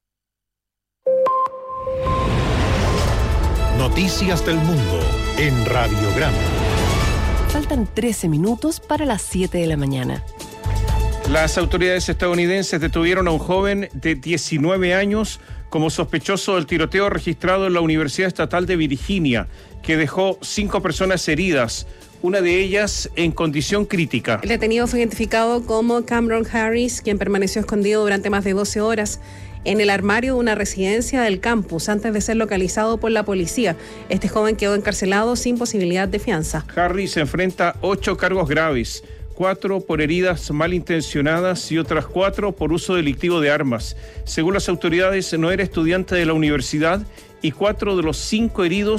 Noticias del Mundo en Radiograma. Faltan trece minutos para las siete de la mañana. Las autoridades estadounidenses detuvieron a un joven de diecinueve años como sospechoso del tiroteo registrado en la Universidad Estatal de Virginia, que dejó cinco personas heridas, una de ellas en condición crítica. El detenido fue identificado como Cameron Harris, quien permaneció escondido durante más de doce horas en el armario de una residencia del campus antes de ser localizado por la policía. Este joven quedó encarcelado sin posibilidad de fianza. Harris se enfrenta ocho cargos graves, cuatro por heridas malintencionadas y otras cuatro por uso delictivo de armas. Según las autoridades, no era estudiante de la universidad y cuatro de los cinco heridos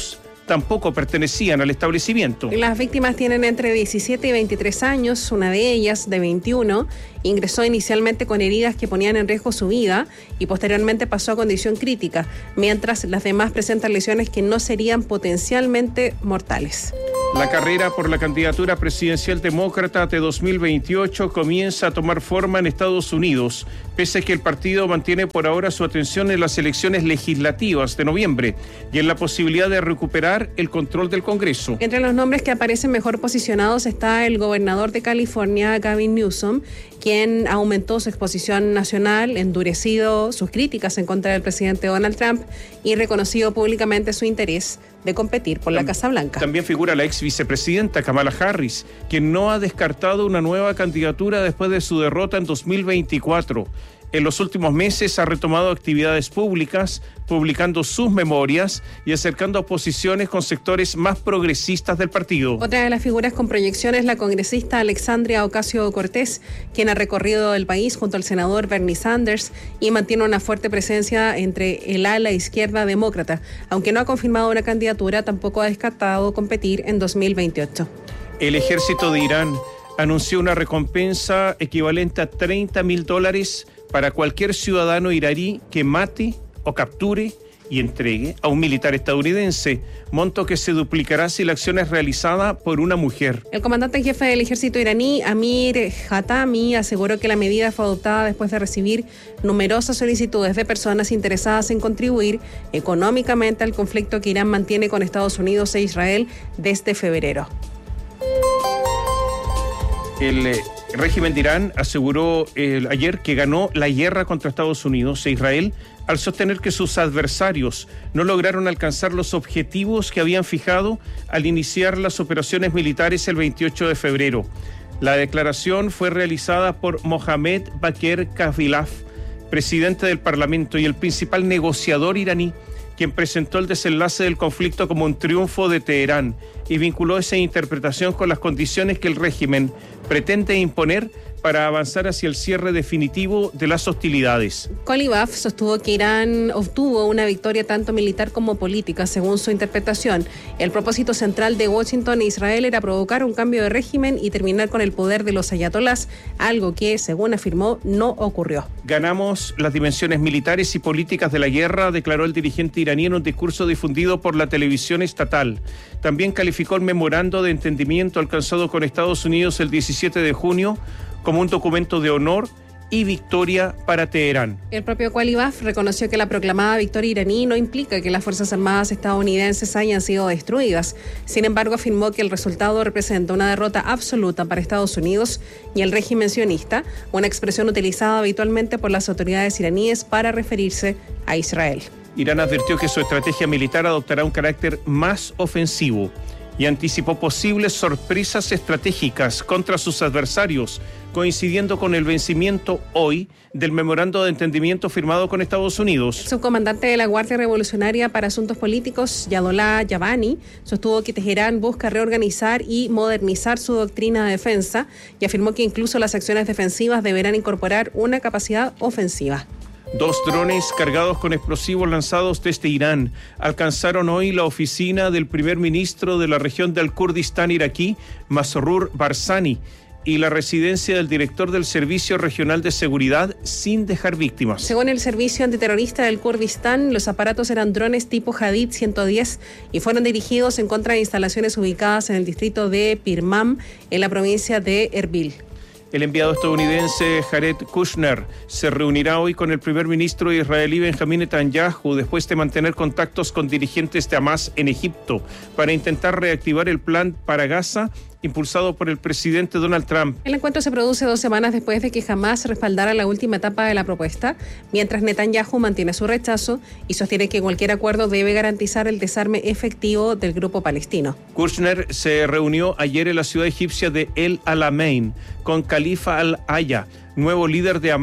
tampoco pertenecían al establecimiento. Las víctimas tienen entre diecisiete y veintitrés años, una de ellas, de veintiuno, ingresó inicialmente con heridas que ponían en riesgo su vida y posteriormente pasó a condición crítica, mientras las demás presentan lesiones que no serían potencialmente mortales. La carrera por la candidatura presidencial demócrata de dos mil veintiocho comienza a tomar forma en Estados Unidos, pese a que el partido mantiene por ahora su atención en las elecciones legislativas de noviembre y en la posibilidad de recuperar el control del Congreso. Entre los nombres que aparecen mejor posicionados está el gobernador de California, Gavin Newsom, quien aumentó su exposición nacional, endurecido sus críticas en contra del presidente Donald Trump y reconocido públicamente su interés de competir por la Casa Blanca. También figura la ex vicepresidenta Kamala Harris, quien no ha descartado una nueva candidatura después de su derrota en dos mil veinticuatro. En los últimos meses ha retomado actividades públicas, publicando sus memorias y acercando a posiciones con sectores más progresistas del partido. Otra de las figuras con proyección es la congresista Alexandria Ocasio-Cortez, quien ha recorrido el país junto al senador Bernie Sanders y mantiene una fuerte presencia entre el ala izquierda demócrata. Aunque no ha confirmado una candidatura, tampoco ha descartado competir en dos mil veintiocho. El ejército de Irán anunció una recompensa equivalente a treinta mil dólares para cualquier ciudadano iraní que mate o capture y entregue a un militar estadounidense, monto que se duplicará si la acción es realizada por una mujer. El comandante en jefe del ejército iraní, Amir Hatami, aseguró que la medida fue adoptada después de recibir numerosas solicitudes de personas interesadas en contribuir económicamente al conflicto que Irán mantiene con Estados Unidos e Israel desde febrero. El eh, régimen de Irán aseguró eh, ayer que ganó la guerra contra Estados Unidos e Israel al sostener que sus adversarios no lograron alcanzar los objetivos que habían fijado al iniciar las operaciones militares el veintiocho de febrero. La declaración fue realizada por Mohamed Bakr Kalibaf, presidente del Parlamento y el principal negociador iraní, quien presentó el desenlace del conflicto como un triunfo de Teherán y vinculó esa interpretación con las condiciones que el régimen pretende imponer para avanzar hacia el cierre definitivo de las hostilidades. Kalibaf sostuvo que Irán obtuvo una victoria tanto militar como política, según su interpretación. El propósito central de Washington e Israel era provocar un cambio de régimen y terminar con el poder de los ayatolás, algo que, según afirmó, no ocurrió. Ganamos las dimensiones militares y políticas de la guerra, declaró el dirigente iraní en un discurso difundido por la televisión estatal. También calificó el memorando de entendimiento alcanzado con Estados Unidos el diecisiete de junio como un documento de honor y victoria para Teherán. El propio Kalibaf reconoció que la proclamada victoria iraní no implica que las Fuerzas Armadas estadounidenses hayan sido destruidas. Sin embargo, afirmó que el resultado representa una derrota absoluta para Estados Unidos y el régimen sionista, una expresión utilizada habitualmente por las autoridades iraníes para referirse a Israel. Irán advirtió que su estrategia militar adoptará un carácter más ofensivo y anticipó posibles sorpresas estratégicas contra sus adversarios, coincidiendo con el vencimiento hoy del memorando de entendimiento firmado con Estados Unidos. El subcomandante de la Guardia Revolucionaria para Asuntos Políticos, Yadollah Yavani, sostuvo que Teherán busca reorganizar y modernizar su doctrina de defensa y afirmó que incluso las acciones defensivas deberán incorporar una capacidad ofensiva. Dos drones cargados con explosivos lanzados desde Irán alcanzaron hoy la oficina del primer ministro de la región del Kurdistán iraquí, Masroor Barzani, y la residencia del director del Servicio Regional de Seguridad, sin dejar víctimas. Según el Servicio Antiterrorista del Kurdistán, los aparatos eran drones tipo Hadid ciento diez y fueron dirigidos en contra de instalaciones ubicadas en el distrito de Pirmam, en la provincia de Erbil. El enviado estadounidense Jared Kushner se reunirá hoy con el primer ministro israelí Benjamín Netanyahu después de mantener contactos con dirigentes de Hamas en Egipto para intentar reactivar el plan para Gaza impulsado por el presidente Donald Trump. El encuentro se produce dos semanas después de que Hamas respaldara la última etapa de la propuesta, mientras Netanyahu mantiene su rechazo y sostiene que cualquier acuerdo debe garantizar el desarme efectivo del grupo palestino. Kushner se reunió ayer en la ciudad egipcia de El Alamein con Khalifa al-Aya, nuevo líder de Hamas,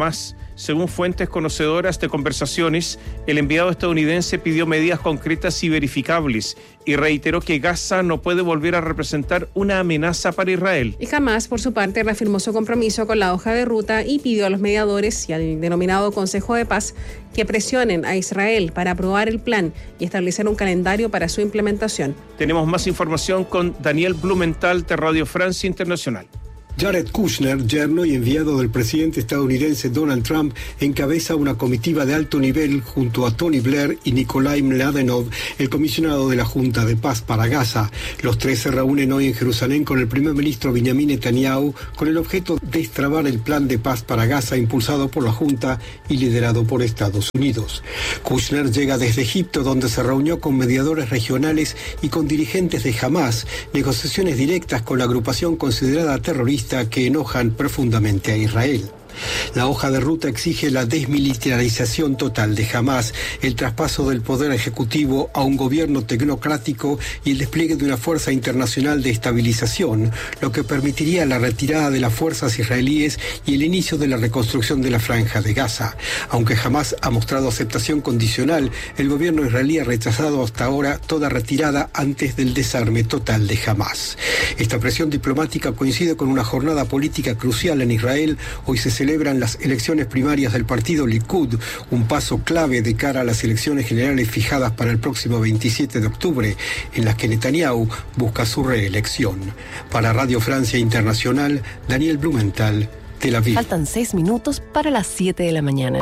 Según fuentes conocedoras de conversaciones, el enviado estadounidense pidió medidas concretas y verificables y reiteró que Gaza no puede volver a representar una amenaza para Israel. Y Hamás, por su parte, reafirmó su compromiso con la hoja de ruta y pidió a los mediadores y al denominado Consejo de Paz que presionen a Israel para aprobar el plan y establecer un calendario para su implementación. Tenemos más información con Daniel Blumenthal de Radio Francia Internacional. Jared Kushner, yerno y enviado del presidente estadounidense Donald Trump, encabeza una comitiva de alto nivel junto a Tony Blair y Nikolai Mladenov, el comisionado de la Junta de Paz para Gaza. Los tres se reúnen hoy en Jerusalén con el primer ministro Benjamin Netanyahu con el objeto de destrabar el plan de paz para Gaza impulsado por la Junta y liderado por Estados Unidos. Kushner llega desde Egipto, donde se reunió con mediadores regionales y con dirigentes de Hamás, negociaciones directas con la agrupación considerada terrorista que enojan profundamente a Israel. La hoja de ruta exige la desmilitarización total de Hamás, el traspaso del poder ejecutivo a un gobierno tecnocrático y el despliegue de una fuerza internacional de estabilización, lo que permitiría la retirada de las fuerzas israelíes y el inicio de la reconstrucción de la franja de Gaza. Aunque Hamás ha mostrado aceptación condicional, el gobierno israelí ha rechazado hasta ahora toda retirada antes del desarme total de Hamás. Esta presión diplomática coincide con una jornada política crucial en Israel. Hoy se celebran las elecciones primarias del partido Likud, un paso clave de cara a las elecciones generales fijadas para el próximo veintisiete de octubre, en las que Netanyahu busca su reelección. Para Radio Francia Internacional, Daniel Blumenthal, Tel Aviv. Faltan seis minutos para las siete de la mañana.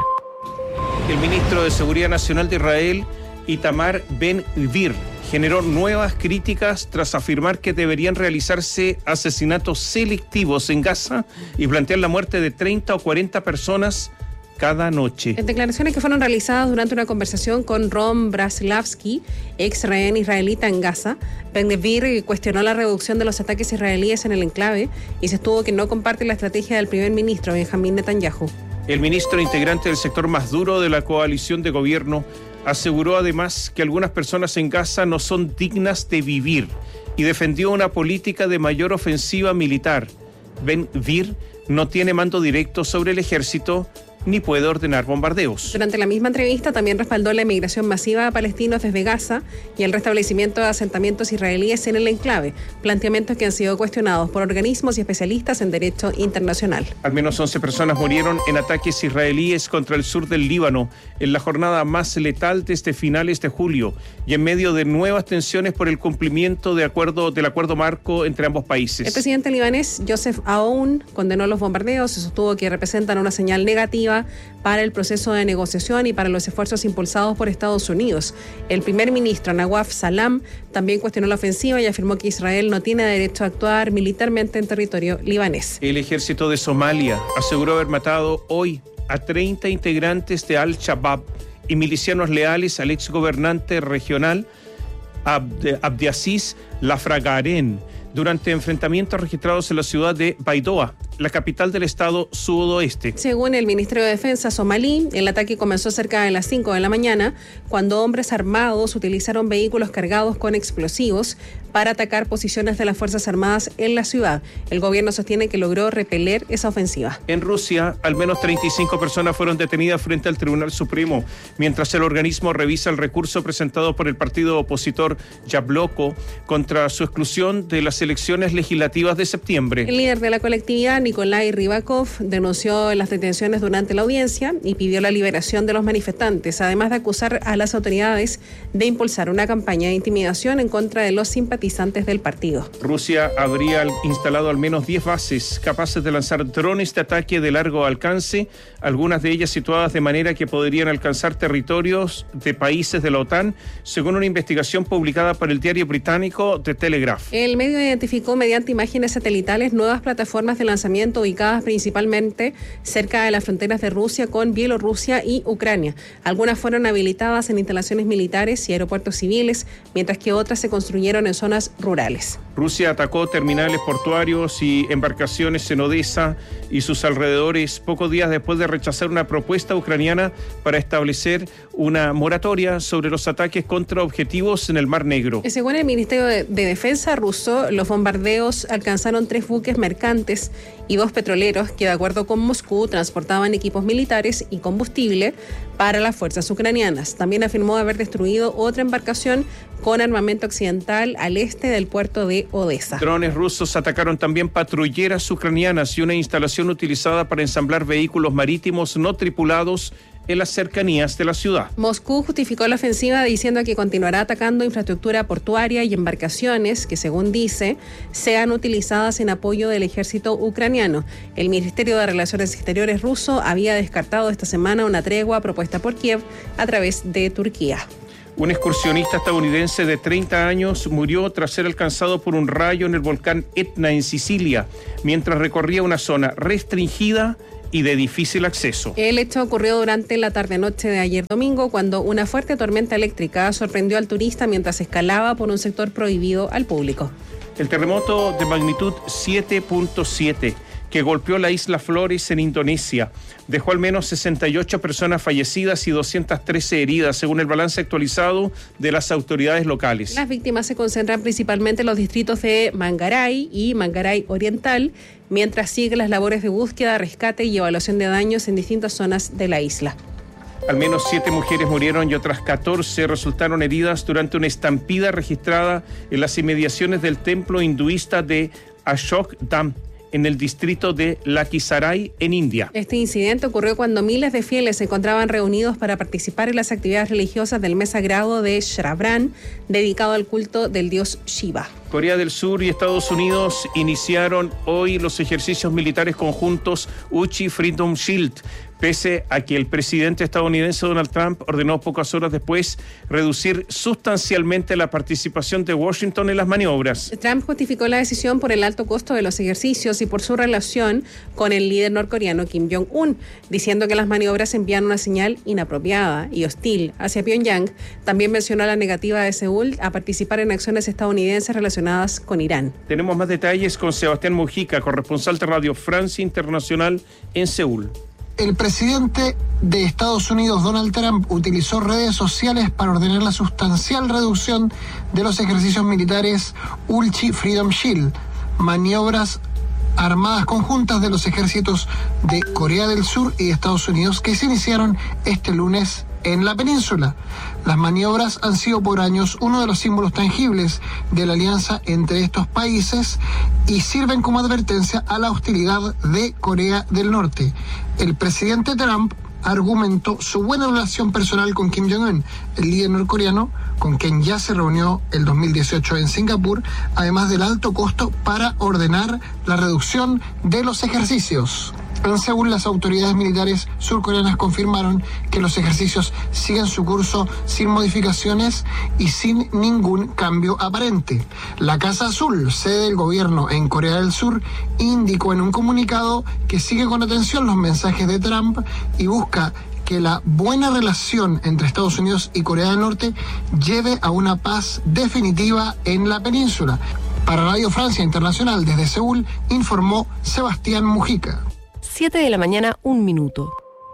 El ministro de Seguridad Nacional de Israel, Itamar Ben-Gvir, generó nuevas críticas tras afirmar que deberían realizarse asesinatos selectivos en Gaza y plantear la muerte de treinta o cuarenta personas cada noche. En declaraciones que fueron realizadas durante una conversación con Ron Braslavsky, ex rehén israelita en Gaza, Ben-Gvir cuestionó la reducción de los ataques israelíes en el enclave y sostuvo que no comparte la estrategia del primer ministro Benjamin Netanyahu. El ministro integrante del sector más duro de la coalición de gobierno aseguró además que algunas personas en Gaza no son dignas de vivir y defendió una política de mayor ofensiva militar. Ben-Gvir no tiene mando directo sobre el ejército ni puede ordenar bombardeos. Durante la misma entrevista también respaldó la emigración masiva de palestinos desde Gaza y el restablecimiento de asentamientos israelíes en el enclave, planteamientos que han sido cuestionados por organismos y especialistas en derecho internacional. Al menos once personas murieron en ataques israelíes contra el sur del Líbano, en la jornada más letal desde finales de julio y en medio de nuevas tensiones por el cumplimiento de acuerdo, del acuerdo marco entre ambos países. El presidente libanés Joseph Aoun condenó los bombardeos y sostuvo que representan una señal negativa para el proceso de negociación y para los esfuerzos impulsados por Estados Unidos. El primer ministro Nawaf Salam también cuestionó la ofensiva y afirmó que Israel no tiene derecho a actuar militarmente en territorio libanés. El ejército de Somalia aseguró haber matado hoy a treinta integrantes de Al-Shabaab y milicianos leales al exgobernante regional Abd- Abdiaziz Lafragaren durante enfrentamientos registrados en la ciudad de Baidoa, la capital del estado sudoeste. Según el Ministerio de Defensa somalí, el ataque comenzó cerca de las cinco de la mañana, cuando hombres armados utilizaron vehículos cargados con explosivos para atacar posiciones de las Fuerzas Armadas en la ciudad. El gobierno sostiene que logró repeler esa ofensiva. En Rusia, al menos treinta y cinco personas fueron detenidas frente al Tribunal Supremo, mientras el organismo revisa el recurso presentado por el partido opositor Yabloko contra su exclusión de las elecciones legislativas de septiembre. El líder de la colectividad, Nikolai Rybakov, denunció las detenciones durante la audiencia y pidió la liberación de los manifestantes, además de acusar a las autoridades de impulsar una campaña de intimidación en contra de los simpatizantes del partido. Rusia habría instalado al menos diez bases capaces de lanzar drones de ataque de largo alcance, algunas de ellas situadas de manera que podrían alcanzar territorios de países de la OTAN, según una investigación publicada por el diario británico The Telegraph. El medio identificó mediante imágenes satelitales nuevas plataformas de lanzamiento ubicadas principalmente cerca de las fronteras de Rusia con Bielorrusia y Ucrania. Algunas fueron habilitadas en instalaciones militares y aeropuertos civiles, mientras que otras se construyeron en zonas rurales. Rusia atacó terminales portuarios y embarcaciones en Odessa y sus alrededores pocos días después de rechazar una propuesta ucraniana para establecer una moratoria sobre los ataques contra objetivos en el Mar Negro. Según el Ministerio de, de Defensa ruso, los bombardeos alcanzaron tres buques mercantes y dos petroleros que, de acuerdo con Moscú, transportaban equipos militares y combustible para las fuerzas ucranianas. También afirmó haber destruido otra embarcación con armamento occidental al este del puerto de Odessa. Drones rusos atacaron también patrulleras ucranianas y una instalación utilizada para ensamblar vehículos marítimos no tripulados en las cercanías de la ciudad. Moscú justificó la ofensiva diciendo que continuará atacando infraestructura portuaria y embarcaciones que, según dice, sean utilizadas en apoyo del ejército ucraniano. El Ministerio de Relaciones Exteriores ruso había descartado esta semana una tregua propuesta por Kiev a través de Turquía. Un excursionista estadounidense de treinta años murió tras ser alcanzado por un rayo en el volcán Etna en Sicilia, mientras recorría una zona restringida y de difícil acceso. El hecho ocurrió durante la tarde-noche de ayer domingo, cuando una fuerte tormenta eléctrica sorprendió al turista mientras escalaba por un sector prohibido al público. El terremoto de magnitud siete punto siete que golpeó la isla Flores en Indonesia dejó al menos sesenta y ocho personas fallecidas y doscientas trece heridas, según el balance actualizado de las autoridades locales. Las víctimas se concentran principalmente en los distritos de Mangaray y Mangaray Oriental, mientras siguen las labores de búsqueda, rescate y evaluación de daños en distintas zonas de la isla. Al menos siete mujeres murieron y otras catorce resultaron heridas durante una estampida registrada en las inmediaciones del templo hinduista de Ashokdam, en el distrito de Lakhisarai, en India. Este incidente ocurrió cuando miles de fieles se encontraban reunidos para participar en las actividades religiosas del mes sagrado de Shravan, dedicado al culto del dios Shiva. Corea del Sur y Estados Unidos iniciaron hoy los ejercicios militares conjuntos Uchi Freedom Shield, pese a que el presidente estadounidense Donald Trump ordenó pocas horas después reducir sustancialmente la participación de Washington en las maniobras. Trump justificó la decisión por el alto costo de los ejercicios y por su relación con el líder norcoreano Kim Jong-un, diciendo que las maniobras envían una señal inapropiada y hostil hacia Pyongyang. También mencionó la negativa de Seúl a participar en acciones estadounidenses relacionadas con Irán. Tenemos más detalles con Sebastián Mujica, corresponsal de Radio Francia Internacional en Seúl. El presidente de Estados Unidos, Donald Trump, utilizó redes sociales para ordenar la sustancial reducción de los ejercicios militares Ulchi Freedom Shield, maniobras armadas conjuntas de los ejércitos de Corea del Sur y de Estados Unidos que se iniciaron este lunes en la península. Las maniobras han sido por años uno de los símbolos tangibles de la alianza entre estos países y sirven como advertencia a la hostilidad de Corea del Norte. El presidente Trump argumentó su buena relación personal con Kim Jong-un, el líder norcoreano, con quien ya se reunió el dos mil dieciocho en Singapur, además del alto costo para ordenar la reducción de los ejercicios. En Seúl, las autoridades militares surcoreanas confirmaron que los ejercicios siguen su curso sin modificaciones y sin ningún cambio aparente. La Casa Azul, sede del gobierno en Corea del Sur, indicó en un comunicado que sigue con atención los mensajes de Trump y busca que la buena relación entre Estados Unidos y Corea del Norte lleve a una paz definitiva en la península. Para Radio Francia Internacional, desde Seúl, informó Sebastián Mujica. siete de la mañana, un minuto.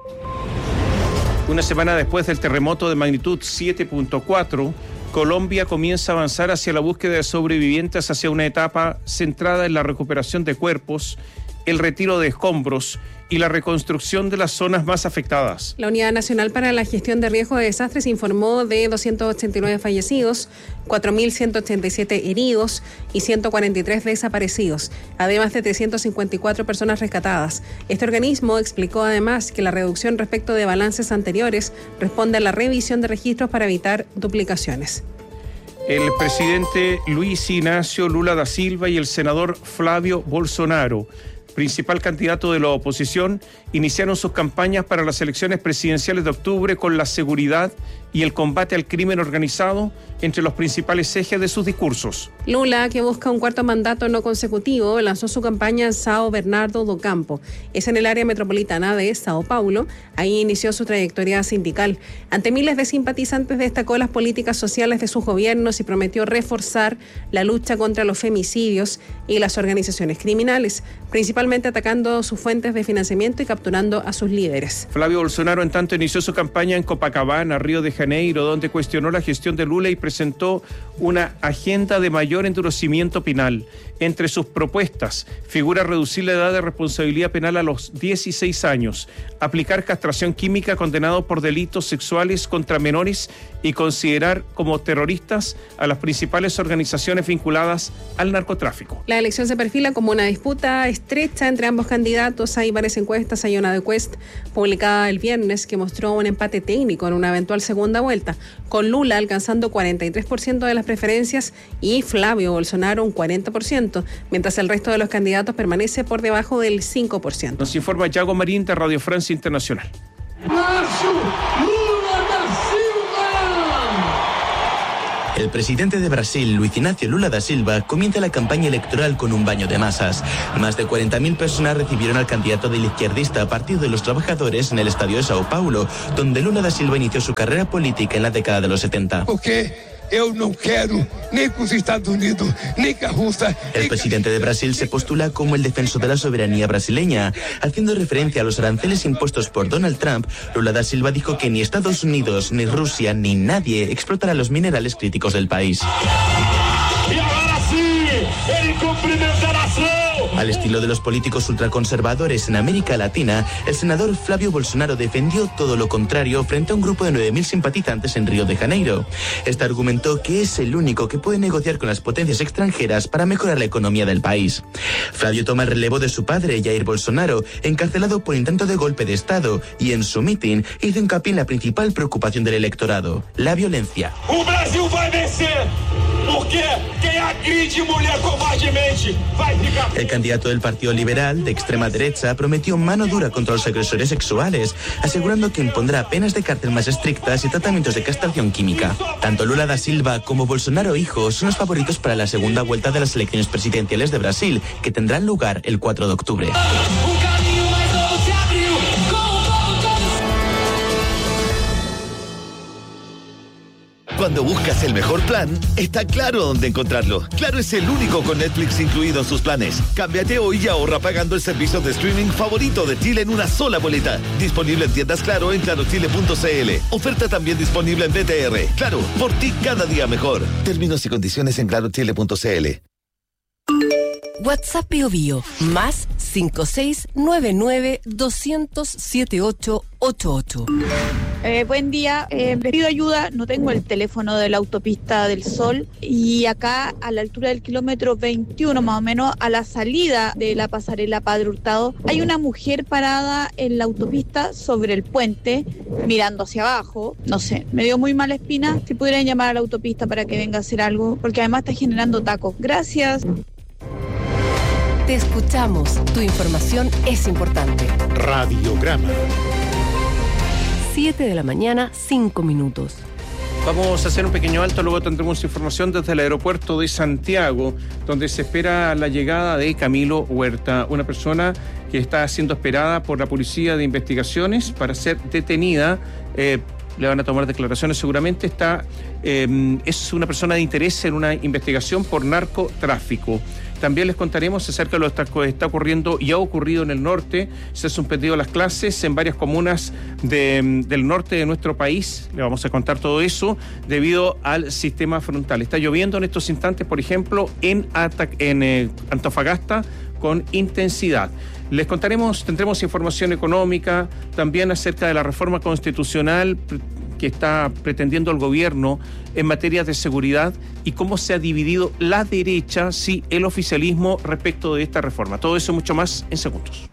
Una semana después del terremoto de magnitud siete punto cuatro, Colombia comienza a avanzar hacia la búsqueda de sobrevivientes hacia una etapa centrada en la recuperación de cuerpos, el retiro de escombros y la reconstrucción de las zonas más afectadas. La Unidad Nacional para la Gestión de Riesgo de Desastres informó de doscientos ochenta y nueve fallecidos, cuatro mil ciento ochenta y siete heridos y ciento cuarenta y tres desaparecidos, además de trescientas cincuenta y cuatro personas rescatadas. Este organismo explicó además que la reducción respecto de balances anteriores responde a la revisión de registros para evitar duplicaciones. El presidente Luis Ignacio Lula da Silva y el senador Flavio Bolsonaro, principal candidato de la oposición, iniciaron sus campañas para las elecciones presidenciales de octubre con la seguridad y el combate al crimen organizado entre los principales ejes de sus discursos. Lula, que busca un cuarto mandato no consecutivo, lanzó su campaña en São Bernardo do Campo. Es en el área metropolitana de Sao Paulo. Ahí inició su trayectoria sindical. Ante miles de simpatizantes destacó las políticas sociales de sus gobiernos y prometió reforzar la lucha contra los femicidios y las organizaciones criminales, principalmente principalmente atacando sus fuentes de financiamiento y capturando a sus líderes. Flavio Bolsonaro, en tanto, inició su campaña en Copacabana, Río de Janeiro, donde cuestionó la gestión de Lula y presentó una agenda de mayor endurecimiento penal. Entre sus propuestas figura reducir la edad de responsabilidad penal a los dieciséis años, aplicar castración química a condenados por delitos sexuales contra menores y considerar como terroristas a las principales organizaciones vinculadas al narcotráfico. La elección se perfila como una disputa estrecha entre ambos candidatos. Hay varias encuestas, hay una de Quest publicada el viernes que mostró un empate técnico en una eventual segunda vuelta, con Lula alcanzando cuarenta y tres por ciento de las preferencias y Flavio Bolsonaro un cuarenta por ciento, mientras el resto de los candidatos permanece por debajo del cinco por ciento. Nos informa Yago Marín de Radio Francia Internacional. El presidente de Brasil, Luiz Inácio Lula da Silva, comienza la campaña electoral con un baño de masas. Más de cuarenta mil personas recibieron al candidato del izquierdista Partido de los Trabajadores en el estadio de Sao Paulo, donde Lula da Silva inició su carrera política en la década de los setenta. Porque eu não quero nem com os Estados Unidos, nem com a Rússia. El presidente de Brasil se postula como el defensor de la soberanía brasileña. Haciendo referencia a los aranceles impuestos por Donald Trump, Lula da Silva dijo que ni Estados Unidos, ni Rusia, ni nadie explotará los minerales críticos del país. E agora sim, ele cumprimentará a Al estilo de los políticos ultraconservadores en América Latina, el senador Flavio Bolsonaro defendió todo lo contrario frente a un grupo de nueve mil simpatizantes en Río de Janeiro. Este argumentó que es el único que puede negociar con las potencias extranjeras para mejorar la economía del país. Flavio toma el relevo de su padre, Jair Bolsonaro, encarcelado por intento de golpe de Estado, y en su mitin hizo hincapié en la principal preocupación del electorado, la violencia. O Brasil vai vencer, porque quem agride mulher covardemente vai ficar. El candidato del Partido Liberal, de extrema derecha, prometió mano dura contra los agresores sexuales, asegurando que impondrá penas de cárcel más estrictas y tratamientos de castración química. Tanto Lula da Silva como Bolsonaro hijo son los favoritos para la segunda vuelta de las elecciones presidenciales de Brasil, que tendrán lugar el cuatro de octubre. Cuando buscas el mejor plan, está Claro dónde encontrarlo. Claro es el único con Netflix incluido en sus planes. Cámbiate hoy y ahorra pagando el servicio de streaming favorito de Chile en una sola boleta. Disponible en tiendas Claro en claro chile punto c l. Oferta también disponible en B T R. Claro, por ti cada día mejor. Términos y condiciones en claro chile punto c l. WhatsApp Bio Bio, más cinco seis nueve nueve dos cero cero siete ocho ocho ocho. Eh, buen día, eh, pido ayuda, no tengo el teléfono de la autopista del Sol y acá a la altura del kilómetro veintiuno más o menos, a la salida de la pasarela Padre Hurtado, hay una mujer parada en la autopista sobre el puente, mirando hacia abajo, no sé, me dio muy mala espina, si pudieran llamar a la autopista para que venga a hacer algo, porque además está generando tacos. Gracias. Te escuchamos. Tu información es importante. Radiograma. siete de la mañana, cinco minutos. Vamos a hacer un pequeño alto, luego tendremos información desde el aeropuerto de Santiago, donde se espera la llegada de Camilo Huerta, una persona que está siendo esperada por la Policía de Investigaciones para ser detenida. Eh, le van a tomar declaraciones seguramente. Está, eh, es una persona de interés en una investigación por narcotráfico. También les contaremos acerca de lo que está ocurriendo y ha ocurrido en el norte. Se han suspendido las clases en varias comunas de, del norte de nuestro país. Le vamos a contar todo eso debido al sistema frontal. Está lloviendo en estos instantes, por ejemplo, en, Atac- en eh, Antofagasta con intensidad. Les contaremos, tendremos información económica, también acerca de la reforma constitucional que está pretendiendo el gobierno en materia de seguridad y cómo se ha dividido la derecha, sí, el oficialismo respecto de esta reforma. Todo eso y mucho más en segundos.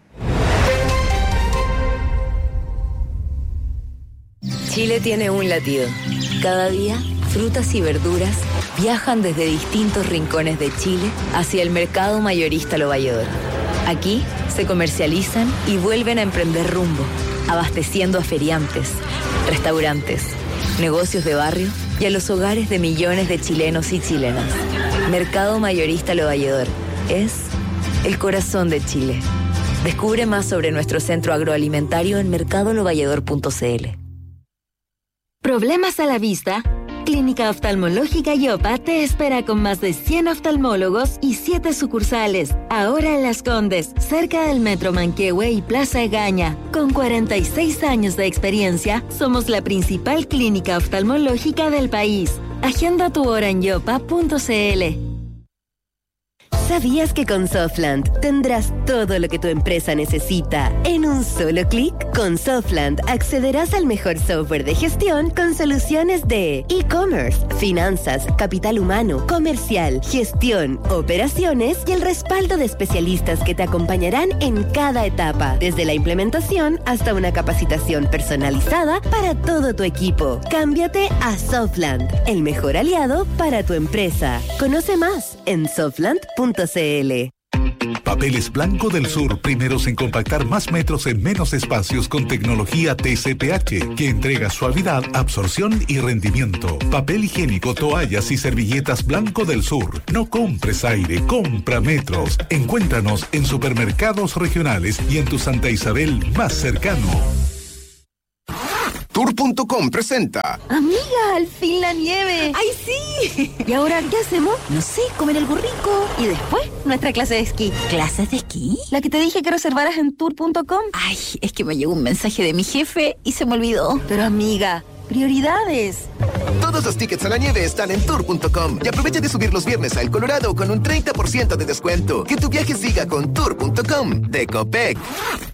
Chile tiene un latido. Cada día, frutas y verduras viajan desde distintos rincones de Chile hacia el mercado mayorista Lo Valledor. Aquí se comercializan y vuelven a emprender rumbo, abasteciendo a feriantes, restaurantes, negocios de barrio y a los hogares de millones de chilenos y chilenas. Mercado Mayorista Lo Valledor es el corazón de Chile. Descubre más sobre nuestro centro agroalimentario en mercado lo valledor punto c l. ¿Problemas a la vista? Clínica Oftalmológica Yopa te espera con más de cien oftalmólogos y siete sucursales. Ahora en Las Condes, cerca del Metro Manquehue y Plaza Egaña. Con cuarenta y seis años de experiencia, somos la principal clínica oftalmológica del país. Agenda tu hora en yopa punto cl. ¿Sabías que con Softland tendrás todo lo que tu empresa necesita en un solo clic? Con Softland accederás al mejor software de gestión con soluciones de e-commerce, finanzas, capital humano, comercial, gestión, operaciones y el respaldo de especialistas que te acompañarán en cada etapa, desde la implementación hasta una capacitación personalizada para todo tu equipo. Cámbiate a Softland, el mejor aliado para tu empresa. Conoce más en softland punto cl. Papeles Blanco del Sur, primeros en compactar más metros en menos espacios con tecnología T C P H, que entrega suavidad, absorción y rendimiento. Papel higiénico, toallas y servilletas Blanco del Sur. No compres aire, compra metros. Encuéntranos en supermercados regionales y en tu Santa Isabel más cercano. Tour punto com presenta. Amiga, al fin la nieve. ¡Ay, sí! ¿Y ahora qué hacemos? No sé, comer algo rico. Y después, nuestra clase de esquí. ¿Clases de esquí? La que te dije que reservaras en tour punto com. Ay, es que me llegó un mensaje de mi jefe y se me olvidó. Pero amiga, prioridades. Todos los tickets a la nieve están en tour punto com y aprovecha de subir los viernes a El Colorado con un treinta por ciento de descuento. Que tu viaje siga con tour punto com de Copec.